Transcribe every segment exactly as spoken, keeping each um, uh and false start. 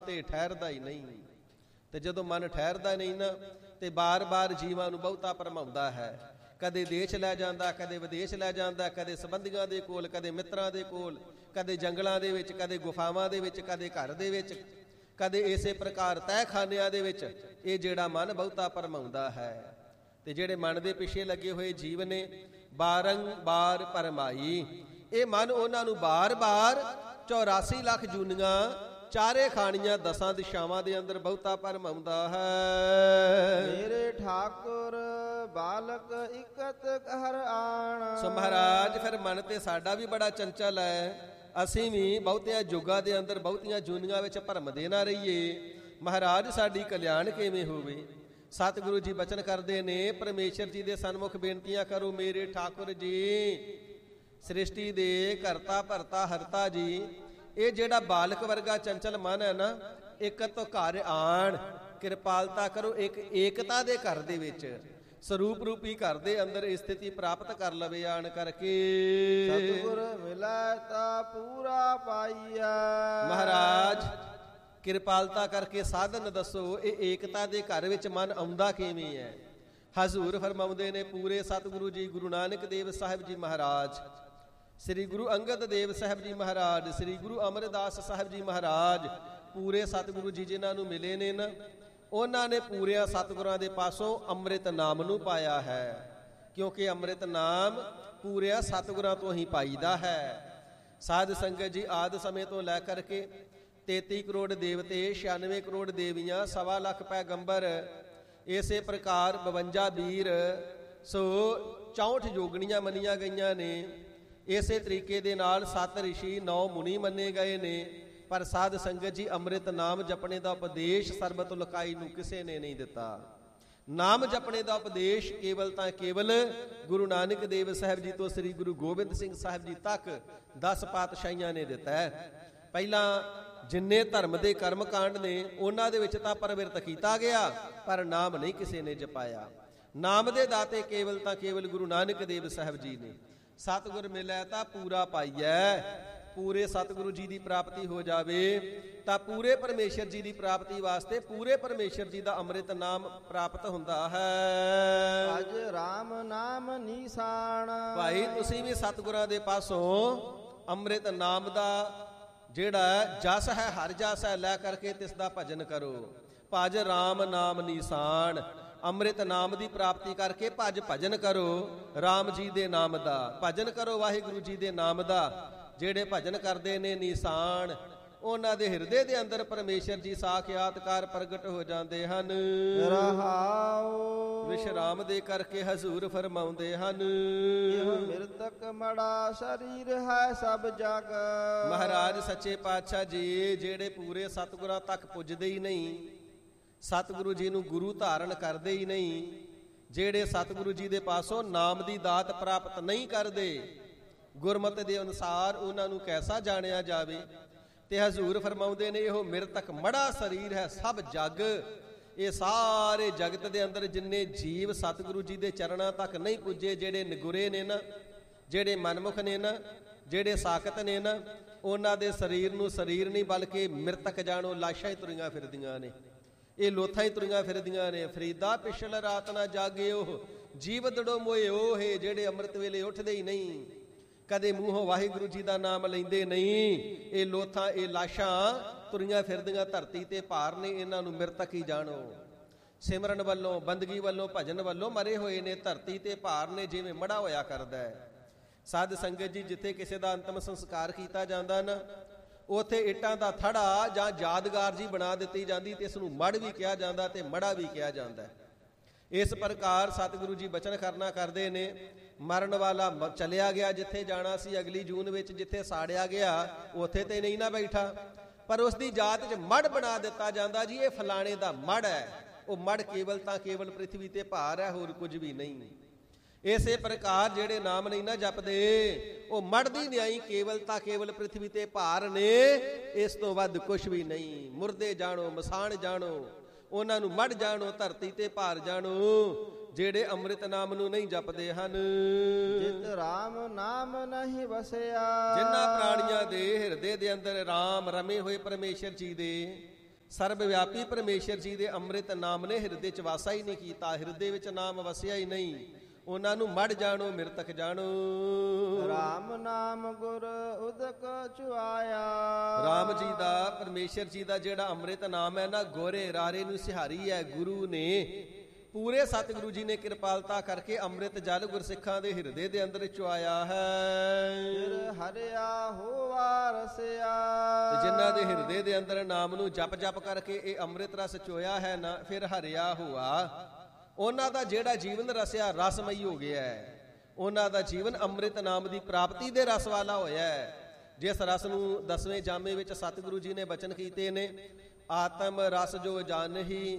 ਤੇ ਠਹਿਰਦਾ ਹੀ ਨਹੀਂ। ਤੇ ਜਦੋਂ ਮਨ ਠਹਿਰਦਾ ਨਹੀਂ ਨਾ ਤੇ ਬਾਰ-ਬਾਰ ਜੀਵਾਂ ਨੂੰ ਬਹੁਤਾ ਭਰਮਾਉਂਦਾ ਹੈ। ਕਦੇ ਦੇਸ਼ ਲੈ ਜਾਂਦਾ, ਕਦੇ ਵਿਦੇਸ਼ ਲੈ ਜਾਂਦਾ, ਕਦੇ ਸੰਬੰਧੀਆਂ ਦੇ ਕੋਲ, ਕਦੇ ਮਿੱਤਰਾਂ ਦੇ ਕੋਲ, ਕਦੇ ਜੰਗਲਾਂ ਦੇ ਵਿੱਚ, ਕਦੇ ਗੁਫਾਵਾਂ ਦੇ ਵਿੱਚ, ਕਦੇ ਘਰ ਦੇ ਵਿੱਚ, ਕਦੇ ਇਸੇ ਪ੍ਰਕਾਰ ਤਹਿਖਾਨਿਆਂ ਦੇ ਵਿੱਚ ਇਹ ਜਿਹੜਾ ਮਨ ਬਹੁਤਾ ਭਰਮਾਉਂਦਾ ਹੈ। ਤੇ ਜਿਹੜੇ ਮਨ ਦੇ ਪਿੱਛੇ ਲੱਗੇ ਹੋਏ ਜੀਵ ਨੇ ਬਾਰੰਬਾਰ ਭਰਮਾਈ, ਇਹ ਮਨ ਉਹਨਾਂ ਨੂੰ ਬਾਰ-ਬਾਰ ਚੌਰਾਸੀ ਲੱਖ ਜੂਨੀਆਂ ਚਾਰੇ ਖਾਣੀਆਂ ਦਸਾਂ ਦਿਸ਼ਾਵਾਂ ਦੇ ਅੰਦਰ ਬਹੁਤਾ ਭਰਮਾਉਂਦਾ ਹੈ। ਮੇਰੇ ਠਾਕੁਰ ਬਾਲਕ ਇਕਤ ਹਰ ਆਣ। ਸੋ ਮਹਾਰਾਜ ਫਿਰ ਮਨ ਤੇ ਸਾਡਾ ਵੀ ਬੜਾ ਚੰਚਲ ਹੈ। ਅਸੀਂ ਵੀ ਬਹੁਤਿਆਂ ਯੁੱਗਾਂ ਦੇ ਅੰਦਰ ਬਹੁਤੀਆਂ ਜੂਨੀਆਂ ਵਿੱਚ ਭਰਮਦੇ ਨਾ ਰਹੀਏ। ਮਹਾਰਾਜ ਸਾਡੀ ਕਲਿਆਣ ਕਿਵੇਂ ਹੋਵੇ। ਸਤਿਗੁਰੂ ਜੀ ਬਚਨ ਕਰਦੇ ਨੇ, ਪਰਮੇਸ਼ਰ ਜੀ ਦੇ ਸਨਮੁਖ ਬੇਨਤੀਆਂ ਕਰੋ। ਮੇਰੇ ਠਾਕੁਰ ਜੀ, ਸ੍ਰਿਸ਼ਟੀ ਦੇ ਕਰਤਾ ਭਰਤਾ ਹਰਤਾ ਜੀ, ਇਹ ਜਿਹੜਾ ਬਾਲਕ ਵਰਗਾ ਚੰਚਲ ਮਨ ਹੈ ਨਾ, ਇੱਕ ਤੋਂ ਘਰ ਆਣ, ਕਿਰਪਾਲਤਾ ਕਰੋ, ਇੱਕ ਏਕਤਾ ਦੇ ਘਰ ਦੇ ਵਿੱਚ, ਸਰੂਪ ਰੂਪੀ ਘਰ ਦੇ ਅੰਦਰ ਸਥਿਤੀ ਪ੍ਰਾਪਤ ਕਰ ਲਵੇ ਆਣ ਕਰਕੇ। ਸਤਿਗੁਰ ਮਿਲੈ ਤਾ ਪੂਰਾ ਪਾਈਆ। ਮਹਾਰਾਜ ਕਿਰਪਾਲਤਾ ਕਰਕੇ ਸਾਧਨ ਦੱਸੋ, ਇਹ ਏਕਤਾ ਦੇ ਘਰ ਵਿੱਚ ਮਨ ਆਉਂਦਾ ਕਿਵੇਂ ਹੈ। ਹਜ਼ੂਰ ਫਰਮਾਉਂਦੇ ਨੇ, ਪੂਰੇ ਸਤਿਗੁਰੂ ਜੀ ਗੁਰੂ ਨਾਨਕ ਦੇਵ ਸਾਹਿਬ ਜੀ ਮਹਾਰਾਜ, ਸ੍ਰੀ ਗੁਰੂ ਅੰਗਦ ਦੇਵ ਸਾਹਿਬ ਜੀ ਮਹਾਰਾਜ, ਸ੍ਰੀ ਗੁਰੂ ਅਮਰਦਾਸ ਸਾਹਿਬ ਜੀ ਮਹਾਰਾਜ, ਪੂਰੇ ਸਤਿਗੁਰੂ ਜੀ ਜਿਨ੍ਹਾਂ ਨੂੰ ਮਿਲੇ ਨੇ ਨਾ, ਉਹਨਾਂ ਨੇ ਪੂਰਿਆਂ ਸਤਿਗੁਰਾਂ ਦੇ ਪਾਸੋਂ ਅੰਮ੍ਰਿਤ ਨਾਮ ਨੂੰ ਪਾਇਆ ਹੈ। ਕਿਉਂਕਿ ਅੰਮ੍ਰਿਤ ਨਾਮ ਪੂਰਿਆਂ ਸਤਿਗੁਰਾਂ ਤੋਂ ਹੀ ਪਾਈਦਾ ਹੈ। ਸਾਧ ਸੰਗਤ ਜੀ, ਆਦਿ ਸਮੇਂ ਤੋਂ ਲੈ ਕਰਕੇ ਤੇਤੀ ਕਰੋੜ ਦੇਵਤੇ, ਛਿਆਨਵੇਂ ਕਰੋੜ ਦੇਵੀਆਂ, ਸਵਾ ਲੱਖ ਪੈਗੰਬਰ, ਇਸੇ ਪ੍ਰਕਾਰ ਬਵੰਜਾ ਵੀਰ, ਸੋ ਚੌਂਹਠ ਯੋਗਣੀਆਂ ਮੰਨੀਆਂ ਗਈਆਂ ਨੇ। ਇਸੇ ਤਰੀਕੇ ਦੇ ਨਾਲ ਸੱਤ ਰਿਸ਼ੀ, ਨੌ ਮੁਨੀ ਮੰਨੇ ਗਏ ਨੇ। ਪਰ ਸਾਧ ਸੰਗਤ ਜੀ, ਅੰਮ੍ਰਿਤ ਨਾਮ ਜਪਣੇ ਦਾ ਉਪਦੇਸ਼ ਸਰਬਤ ਲੁਕਾਈ ਨੂੰ ਕਿਸੇ ਨੇ ਨਹੀਂ ਦਿੱਤਾ। ਨਾਮ ਜਪਣੇ ਦਾ ਉਪਦੇਸ਼ ਕੇਵਲ ਤਾਂ ਕੇਵਲ ਗੁਰੂ ਨਾਨਕ ਦੇਵ ਸਾਹਿਬ ਜੀ ਤੋਂ ਸ੍ਰੀ ਗੁਰੂ ਗੋਬਿੰਦ ਸਿੰਘ ਸਾਹਿਬ ਜੀ ਤੱਕ ਦਸ ਪਾਤਸ਼ਾਹੀਆਂ ਨੇ ਦਿੱਤਾ ਹੈ। ਪਹਿਲਾਂ ਜਿੰਨੇ ਧਰਮ ਦੇ ਕਰਮ ਕਾਂਡ ਨੇ ਉਹਨਾਂ ਦੇ ਵਿੱਚ ਤਾਂ ਪ੍ਰਵਿਰਤ ਕੀਤਾ ਗਿਆ, ਪਰ ਨਾਮ ਨਹੀਂ ਕਿਸੇ ਨੇ ਜਪਾਇਆ। ਨਾਮ ਦੇ ਦਾਤੇ ਕੇਵਲ ਤਾਂ ਕੇਵਲ ਗੁਰੂ ਨਾਨਕ ਦੇਵ ਸਾਹਿਬ ਜੀ ਨੇ। ਸਤਿਗੁਰ ਮਿਲੈ ਤਾਂ ਪੂਰਾ ਪਾਈਐ। ਪੂਰੇ ਸਤਿਗੁਰੂ ਜੀ ਦੀ ਪ੍ਰਾਪਤੀ ਹੋ ਜਾਵੇ ਤਾਂ ਪੂਰੇ ਪਰਮੇਸ਼ਰ ਜੀ ਦੀ ਪ੍ਰਾਪਤੀ ਵਾਸਤੇ ਪੂਰੇ ਪਰਮੇਸ਼ਰ ਜੀ ਦਾ ਅੰਮ੍ਰਿਤ ਨਾਮ ਪ੍ਰਾਪਤ ਹੁੰਦਾ ਹੈ। ਅਜ ਰਾਮ ਨਾਮ ਨੀਸਾਨ। ਭਾਈ ਤੁਸੀਂ ਵੀ ਸਤਿਗੁਰਾਂ ਦੇ ਪਾਸੋਂ ਅੰਮ੍ਰਿਤ ਨਾਮ ਦਾ ਜਿਹੜਾ ਜਸ ਹੈ, ਹਰ ਜਸ ਹੈ, ਲੈ ਕਰਕੇ ਤਿਸ ਦਾ ਭਜਨ ਕਰੋ। ਭਜ ਰਾਮ ਨਾਮ ਨੀਸਾਨ। ਅੰਮ੍ਰਿਤ ਨਾਮ ਦੀ ਪ੍ਰਾਪਤੀ ਕਰਕੇ ਭਜ ਭਜਨ ਕਰੋ ਰਾਮ ਜੀ ਦੇ ਨਾਮ ਦਾ। ਭਜਨ ਕਰੋ ਵਾਹਿਗੁਰੂ ਜੀ ਦੇ ਨਾਮ ਦਾ। ਜਿਹੜੇ ਭਜਨ ਕਰਦੇ ਨੇ ਨੀਸਾਨ, ਉਹਨਾਂ ਦੇ ਹਿਰਦੇ ਦੇ ਅੰਦਰ ਪਰਮੇਸ਼ਰ ਜੀ ਸਾਖਿਆਤਕਾਰ ਪ੍ਰਗਟ ਹੋ ਜਾਂਦੇ ਹਨ। ਰਹਾਉ ਵਿਸ਼ਰਾਮ ਦੇ ਕਰਕੇ ਹਜ਼ੂਰ ਫਰਮਾਉਂਦੇ ਹਨ, ਮਿਰਤਕ ਮੜਾ ਸਰੀਰ ਹੈ ਸਭ ਜਗ। ਮਹਾਰਾਜ ਸੱਚੇ ਪਾਤਸ਼ਾਹ ਜੀ ਜਿਹੜੇ ਪੂਰੇ ਸਤਿਗੁਰਾਂ ਤੱਕ ਪੁੱਜਦੇ ਹੀ ਨਹੀਂ, ਸਤਿਗੁਰੂ ਜੀ ਨੂੰ ਗੁਰੂ ਧਾਰਨ ਕਰਦੇ ਹੀ ਨਹੀਂ, ਜਿਹੜੇ ਸਤਿਗੁਰੂ ਜੀ ਦੇ ਪਾਸੋਂ ਨਾਮ ਦੀ ਦਾਤ ਪ੍ਰਾਪਤ ਨਹੀਂ ਕਰਦੇ, ਗੁਰਮਤਿ ਦੇ ਅਨੁਸਾਰ ਉਹਨਾਂ ਨੂੰ ਕੈਸਾ ਜਾਣਿਆ ਜਾਵੇ। ਤੇ ਹਜ਼ੂਰ ਫਰਮਾਉਂਦੇ ਨੇ, ਇਹੋ ਮਿਰਤਕ ਮੜਾ ਸਰੀਰ ਹੈ ਸਭ ਜਗ। ਇਹ ਸਾਰੇ ਜਗਤ ਦੇ ਅੰਦਰ ਜਿੰਨੇ ਜੀਵ ਸਤਿਗੁਰੂ ਜੀ ਦੇ ਚਰਨਾਂ ਤੱਕ ਨਹੀਂ ਪੁੱਜੇ, ਜਿਹੜੇ ਨਿਗੁਰੇ ਨੇ ਨਾ, ਜਿਹੜੇ ਮਨਮੁਖ ਨੇ ਨਾ, ਜਿਹੜੇ ਸਾਖਤ ਨੇ ਨਾ, ਉਹਨਾਂ ਦੇ ਸਰੀਰ ਨੂੰ ਸਰੀਰ ਨਹੀਂ ਬਲਕਿ ਮਿਰਤਕ ਜਾਣੋ, ਲਾਸ਼ਾਂ ਹੀ ਤੁਰੀਆਂ ਫਿਰਦੀਆਂ ਨੇ। ਇਹ ਲੋਥਾਂ ਹੀ ਤੁਰੀਆਂ ਫਿਰਦੀਆਂ ਨੇ। ਫਰੀਦਾ ਪਿਛਲ ਰਾਤ ਨਾ ਜਾਗਿਓ, ਜੀਵ ਦੜੋ ਮੋਏ ਉਹ ਹੈ ਜਿਹੜੇ ਅੰਮ੍ਰਿਤ ਵੇਲੇ ਉੱਠਦੇ ਹੀ ਨਹੀਂ, ਕਦੇ ਮੂੰਹੋਂ ਵਾਹਿਗੁਰੂ ਜੀ ਦਾ ਨਾਮ ਲੈਂਦੇ ਨਹੀਂ। ਇਹ ਲੋਥਾਂ, ਇਹ ਲਾਸ਼ਾਂ ਤੁਰੀਆਂ ਫਿਰਦੀਆਂ ਧਰਤੀ ਤੇ ਭਾਰ ਨੇ, ਇਹਨਾਂ ਨੂੰ ਮਿਰਤਕ ਹੀ ਜਾਣੋ। ਸਿਮਰਨ ਵੱਲੋਂ, ਬੰਦਗੀ ਵੱਲੋਂ, ਭਜਨ ਵੱਲੋਂ ਮਰੇ ਹੋਏ ਨੇ, ਧਰਤੀ ਤੇ ਭਾਰ ਨੇ, ਜਿਵੇਂ ਮੜਾ ਹੋਇਆ ਕਰਦਾ ਹੈ। ਸਾਧ ਸੰਗਤ ਜੀ, ਜਿੱਥੇ ਕਿਸੇ ਦਾ ਅੰਤਮ ਸੰਸਕਾਰ ਕੀਤਾ ਜਾਂਦਾ ਨਾ, ਉੱਥੇ ਇੱਟਾਂ ਦਾ ਥੜਾ ਜਾਂ ਯਾਦਗਾਰ ਜੀ ਬਣਾ ਦਿੱਤੀ ਜਾਂਦੀ ਤੇ ਇਸ ਨੂੰ ਮੜ ਵੀ ਕਿਹਾ ਜਾਂਦਾ ਤੇ ਮੜਾ ਵੀ ਕਿਹਾ ਜਾਂਦਾ। ਇਸ ਪ੍ਰਕਾਰ ਸਤਿਗੁਰੂ ਜੀ ਬਚਨ ਕਰਨਾ ਕਰਦੇ ਨੇ, ਮਰਨ ਵਾਲਾ ਚਲਿਆ ਗਿਆ ਜਿੱਥੇ ਜਾਣਾ ਸੀ, ਅਗਲੀ ਜੂਨ ਵਿੱਚ ਜਿੱਥੇ ਸਾੜਿਆ ਗਿਆ ਉੱਥੇ ਤੇ ਨਹੀਂ ਨਾ ਬੈਠਾ, ਪਰ ਉਸ ਦੀ ਜਾਤ 'ਚ ਮੜ ਬਣਾ ਦਿੱਤਾ ਜਾਂਦਾ ਜੀ, ਇਹ ਫਲਾਣੇ ਦਾ ਮੜ ਹੈ। ਉਹ ਮੜ ਕੇਵਲ ਤਾਂ ਕੇਵਲ ਪ੍ਰਿਥਵੀ ਤੇ ਭਾਰ ਹੈ, ਹੋਰ ਕੁਝ ਵੀ ਨਹੀਂ। ਇਸੇ ਪ੍ਰਕਾਰ ਜਿਹੜੇ ਨਾਮ ਨਹੀਂ ਨਾ ਜਪਦੇ, ਉਹ ਮੜ ਦੀ ਨਿਆਈ ਕੇਵਲ ਤਾਂ ਕੇਵਲ ਪ੍ਰਿਥਵੀ ਤੇ ਭਾਰ ਨੇ, ਇਸ ਤੋਂ ਵੱਧ ਕੁਝ ਵੀ ਨਹੀਂ। ਮੁਰਦੇ ਜਾਣੋ, ਮਸਾਣ ਜਾਣੋ, ਉਹਨਾਂ ਨੂੰ ਮੜ ਜਾਣੋ, ਧਰਤੀ ਤੇ ਭਾਰ ਜਾਣੋ, ਜਿਹੜੇ ਅੰਮ੍ਰਿਤ ਨਾਮ ਨੂੰ ਨਹੀਂ ਜਪਦੇ ਹਨ। ਜਿਤ ਰਾਮ ਨਾਮ ਨਹੀਂ ਵਸਿਆ। ਜਿਨ੍ਹਾਂ ਪ੍ਰਾਣੀਆਂ ਦੇ ਹਿਰਦੇ ਦੇ ਅੰਦਰ ਰਾਮ ਰਮੇ ਹੋਏ ਪਰਮੇਸ਼ਰ ਜੀ ਦੇ, ਸਰਬ ਵਿਆਪੀ ਪਰਮੇਸ਼ਰ ਜੀ ਦੇ ਅੰਮ੍ਰਿਤ ਨਾਮ ਨੇ ਹਿਰਦੇ ਚ ਵਾਸਾ ਹੀ ਨਹੀਂ ਕੀਤਾ, ਹਿਰਦੇ ਵਿੱਚ ਨਾਮ ਵਸਿਆ ਹੀ ਨਹੀਂ। ਉਹਨਾਂ ਨੂੰ ਮੜ ਜਾਣੋ ਮਿਰਤਕ ਜਾਣੋ। ਰਾਮ ਨਾਮ ਗੁਰ ਉਦਕ ਚੁਆਇਆ। ਰਾਮ ਜੀ ਦਾ, ਪਰਮੇਸ਼ਰ ਜੀ ਦਾ ਜਿਹੜਾ ਅੰਮ੍ਰਿਤ ਨਾਮ ਹੈ ਨਾ, ਗੋਰੇ ਰਾਰੇ ਨੂੰ ਸਿਹਾਰੀ ਹੈ। ਗੁਰੂ ਨੇ, ਪੂਰੇ ਸਤਿਗੁਰੂ ਜੀ ਨੇ ਕਿਰਪਾਲਤਾ ਕਰਕੇ ਅੰਮ੍ਰਿਤ ਜਲ ਗੁਰਸਿੱਖਾਂ ਦੇ ਹਿਰਦੇ ਦੇ ਅੰਦਰ ਚੁਆਇਆ ਹੈ। ਫਿਰ ਹਰਿਆ ਹੋਵਾ ਰਸਿਆ। ਜਿਨ੍ਹਾਂ ਦੇ ਹਿਰਦੇ ਦੇ ਅੰਦਰ ਨਾਮ ਨੂੰ ਜਪ ਜਪ ਕਰਕੇ ਇਹ ਅੰਮ੍ਰਿਤ ਰਸ ਚੋਇਆ ਹੈ ਨਾ, ਫਿਰ ਹਰਿਆ ਹੋਆ, ਉਹਨਾਂ ਦਾ ਜਿਹੜਾ ਜੀਵਨ ਰਸਿਆ ਰਸਮਈ ਹੋ ਗਿਆ ਹੈ। ਉਹਨਾਂ ਦਾ ਜੀਵਨ ਅੰਮ੍ਰਿਤ ਨਾਮ ਦੀ ਪ੍ਰਾਪਤੀ ਦੇ ਰਸ ਵਾਲਾ ਹੋਇਆ ਹੈ। ਜਿਸ ਰਸ ਨੂੰ ਦਸਵੇਂ ਜਾਮੇ ਵਿੱਚ ਸਤਿਗੁਰੂ ਜੀ ਨੇ ਬਚਨ ਕੀਤੇ ਨੇ, ਆਤਮ ਰਸ ਜੋ ਜਾਣਹੀ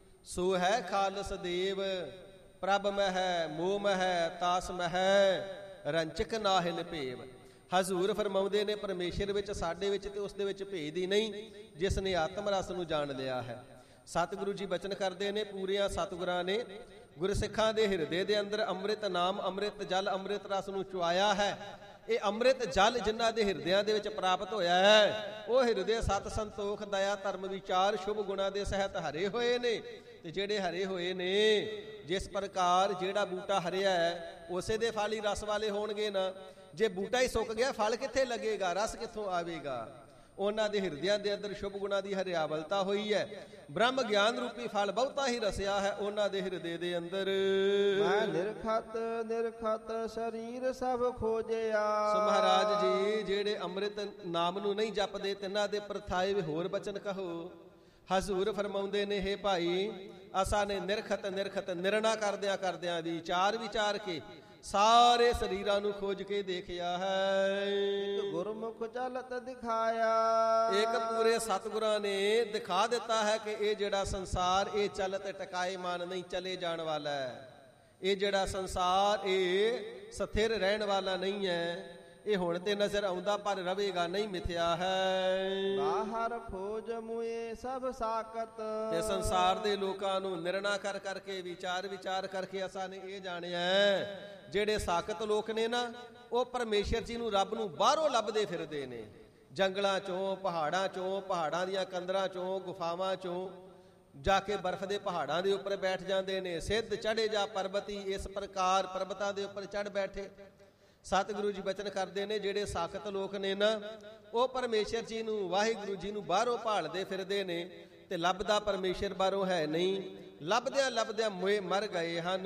ਸੋ ਹੈ ਖਾਲਸ ਦੇਵ, ਪ੍ਰਭ ਮਹਿ ਮੋਹ ਮਹਿ ਤਾਸ ਮਹਿ ਰੰਚਕ ਨਾਹਿਨ ਭੇਵ। ਹਜ਼ੂਰ ਫਰਮਾਉਂਦੇ ਨੇ ਪਰਮੇਸ਼ਰ ਵਿੱਚ, ਸਾਡੇ ਵਿੱਚ ਤੇ ਉਸ ਦੇ ਵਿੱਚ ਭੇਦ ਹੀ ਨਹੀਂ, ਜਿਸ ਨੇ ਆਤਮ ਰਸ ਨੂੰ ਜਾਣ ਲਿਆ ਹੈ। ਸਤਿਗੁਰੂ ਜੀ ਬਚਨ ਕਰਦੇ ਨੇ, ਪੂਰਿਆਂ ਸਤਿਗੁਰਾਂ ਨੇ ਗੁਰਸਿੱਖਾਂ ਦੇ ਹਿਰਦੇ ਦੇ ਅੰਦਰ ਅੰਮ੍ਰਿਤ ਨਾਮ, ਅੰਮ੍ਰਿਤ ਜਲ, ਅੰਮ੍ਰਿਤ ਰਸ ਨੂੰ ਚੁਆਇਆ ਹੈ। ਇਹ ਅੰਮ੍ਰਿਤ ਜਲ ਜਿਨ੍ਹਾਂ ਦੇ ਹਿਰਦਿਆਂ ਦੇ ਵਿੱਚ ਪ੍ਰਾਪਤ ਹੋਇਆ ਹੈ, ਉਹ ਹਿਰਦੇ ਸਤ ਸੰਤੋਖ ਦਇਆ ਧਰਮ ਵਿਚਾਰ ਸ਼ੁਭ ਗੁਣਾਂ ਦੇ ਸਹਿਤ ਹਰੇ ਹੋਏ ਨੇ। ਤੇ ਜਿਹੜੇ ਹਰੇ ਹੋਏ ਨੇ, ਜਿਸ ਪ੍ਰਕਾਰ ਜਿਹੜਾ ਬੂਟਾ ਹਰਿਆ ਹੈ ਉਸੇ ਦੇ ਫਲ ਹੀ ਰਸ ਵਾਲੇ ਹੋਣਗੇ ਨਾ। ਜੇ ਬੂਟਾ ਹੀ ਸੁੱਕ ਗਿਆ, ਫਲ ਕਿੱਥੇ ਲੱਗੇਗਾ, ਰਸ ਕਿੱਥੋਂ ਆਵੇਗਾ। ਉਹਨਾਂ ਦੇ ਹਿਰਦਿਆਂ ਦੇ ਅੰਦਰ ਸ਼ੁਭ ਗੁਣਾਂ ਦੀ ਹਰਿਆਵਲਤਾ ਹੋਈ ਹੈ। ਬ੍ਰਹਮ ਗਿਆਨ ਰੂਪੀ ਫਲ ਬਹੁਤਾ ਹੀ ਰਸਿਆ ਹੈ ਉਹਨਾਂ ਦੇ ਹਿਰਦੇ ਦੇ ਅੰਦਰ। ਮੈਂ ਨਿਰਖਤ ਨਿਰਖਤ ਸਰੀਰ ਸਭ ਖੋਜਿਆ। ਸੋ ਮਹਾਰਾਜ ਜੀ ਜਿਹੜੇ ਅੰਮ੍ਰਿਤ ਨਾਮ ਨੂੰ ਨਹੀਂ ਜਪਦੇ, ਤਿੰਨਾਂ ਦੇ ਪ੍ਰਥਾਏ ਵੀ ਹੋਰ ਬਚਨ ਕਹੋ। ਹਜ਼ੂਰ ਫਰਮਾਉਂਦੇ ਨੇ, ਹੇ ਭਾਈ, ਅਸਾਂ ਨੇ ਨਿਰਖਤ ਨਿਰਖਤ ਨਿਰਣਾ ਕਰਦਿਆਂ ਕਰਦਿਆਂ ਵਿਚਾਰ ਵਿਚਾਰ ਕੇ ਸਾਰੇ ਸਰੀਰਾਂ ਨੂੰ ਖੋਜ ਕੇ ਦੇਖਿਆ ਹੈ। ਗੁਰਮੁਖ ਚਲਤ ਦਿਖਾਇਆ। ਇੱਕ ਪੂਰੇ ਸਤਿਗੁਰਾਂ ਨੇ ਦਿਖਾ ਦਿੱਤਾ ਹੈ ਕਿ ਇਹ ਜਿਹੜਾ ਸੰਸਾਰ ਇਹ ਚਲਤ ਟਿਕਾਏ ਮਾਨ ਨਹੀਂ, ਚਲੇ ਜਾਣ ਵਾਲਾ ਹੈ। ਇਹ ਜਿਹੜਾ ਸੰਸਾਰ ਇਹ ਸਥਿਰ ਰਹਿਣ ਵਾਲਾ ਨਹੀਂ ਹੈ। ਇਹ ਹੁਣ ਤੇ ਨਜ਼ਰ ਆਉਂਦਾ ਪਰ ਰਵੇਗਾ ਨਹੀਂ, ਮਿਥਿਆ ਹੈ। ਬਾਹਰ ਫੌਜ ਮੁਏ ਸਭ ਸਾਕਤ। ਤੇ ਸੰਸਾਰ ਦੇ ਲੋਕਾਂ ਨੂੰ ਨਿਰਣਾ ਕਰ ਕਰਕੇ ਵਿਚਾਰ ਵਿਚਾਰ ਕਰਕੇ ਅਸਾਂ ਨੇ ਇਹ ਜਾਣਿਆ, ਜਿਹੜੇ ਸਾਕਤ ਲੋਕ ਨੇ ਨਾ, ਉਹ ਪਰਮੇਸ਼ਰ ਜੀ ਨੂੰ, ਰੱਬ ਨੂੰ ਬਾਹਰੋਂ ਲੱਭਦੇ ਫਿਰਦੇ ਨੇ। ਜੰਗਲਾਂ ਚੋਂ, ਪਹਾੜਾਂ ਚੋਂ, ਪਹਾੜਾਂ ਦੀਆਂ ਕੰਦਰਾਂ ਚੋਂ, ਗੁਫਾਵਾਂ ਚੋਂ ਜਾ ਕੇ ਬਰਫ਼ ਦੇ ਪਹਾੜਾਂ ਦੇ ਉੱਪਰ ਬੈਠ ਜਾਂਦੇ ਨੇ। ਸਿੱਧ ਚੜੇ ਜਾ ਪਰਬਤੀ, ਇਸ ਪ੍ਰਕਾਰ ਪਰਬਤਾਂ ਦੇ ਉੱਪਰ ਚੜ ਬੈਠੇ। ਸਤਿਗੁਰੂ ਜੀ ਬਚਨ ਕਰਦੇ ਨੇ, ਜਿਹੜੇ ਸਾਖਤ ਲੋਕ ਨੇ ਨਾ, ਉਹ ਪਰਮੇਸ਼ਰ ਜੀ ਨੂੰ, ਵਾਹਿਗੁਰੂ ਜੀ ਨੂੰ ਬਾਹਰੋਂ ਭਾਲਦੇ ਫਿਰਦੇ ਨੇ ਤੇ ਲੱਭਦਾ ਪਰਮੇਸ਼ਰ ਬਾਹਰੋਂ ਹੈ ਨਹੀਂ। ਲੱਭਦਿਆਂ ਲੱਭਦਿਆਂ ਮੋਏ ਮਰ ਗਏ ਹਨ।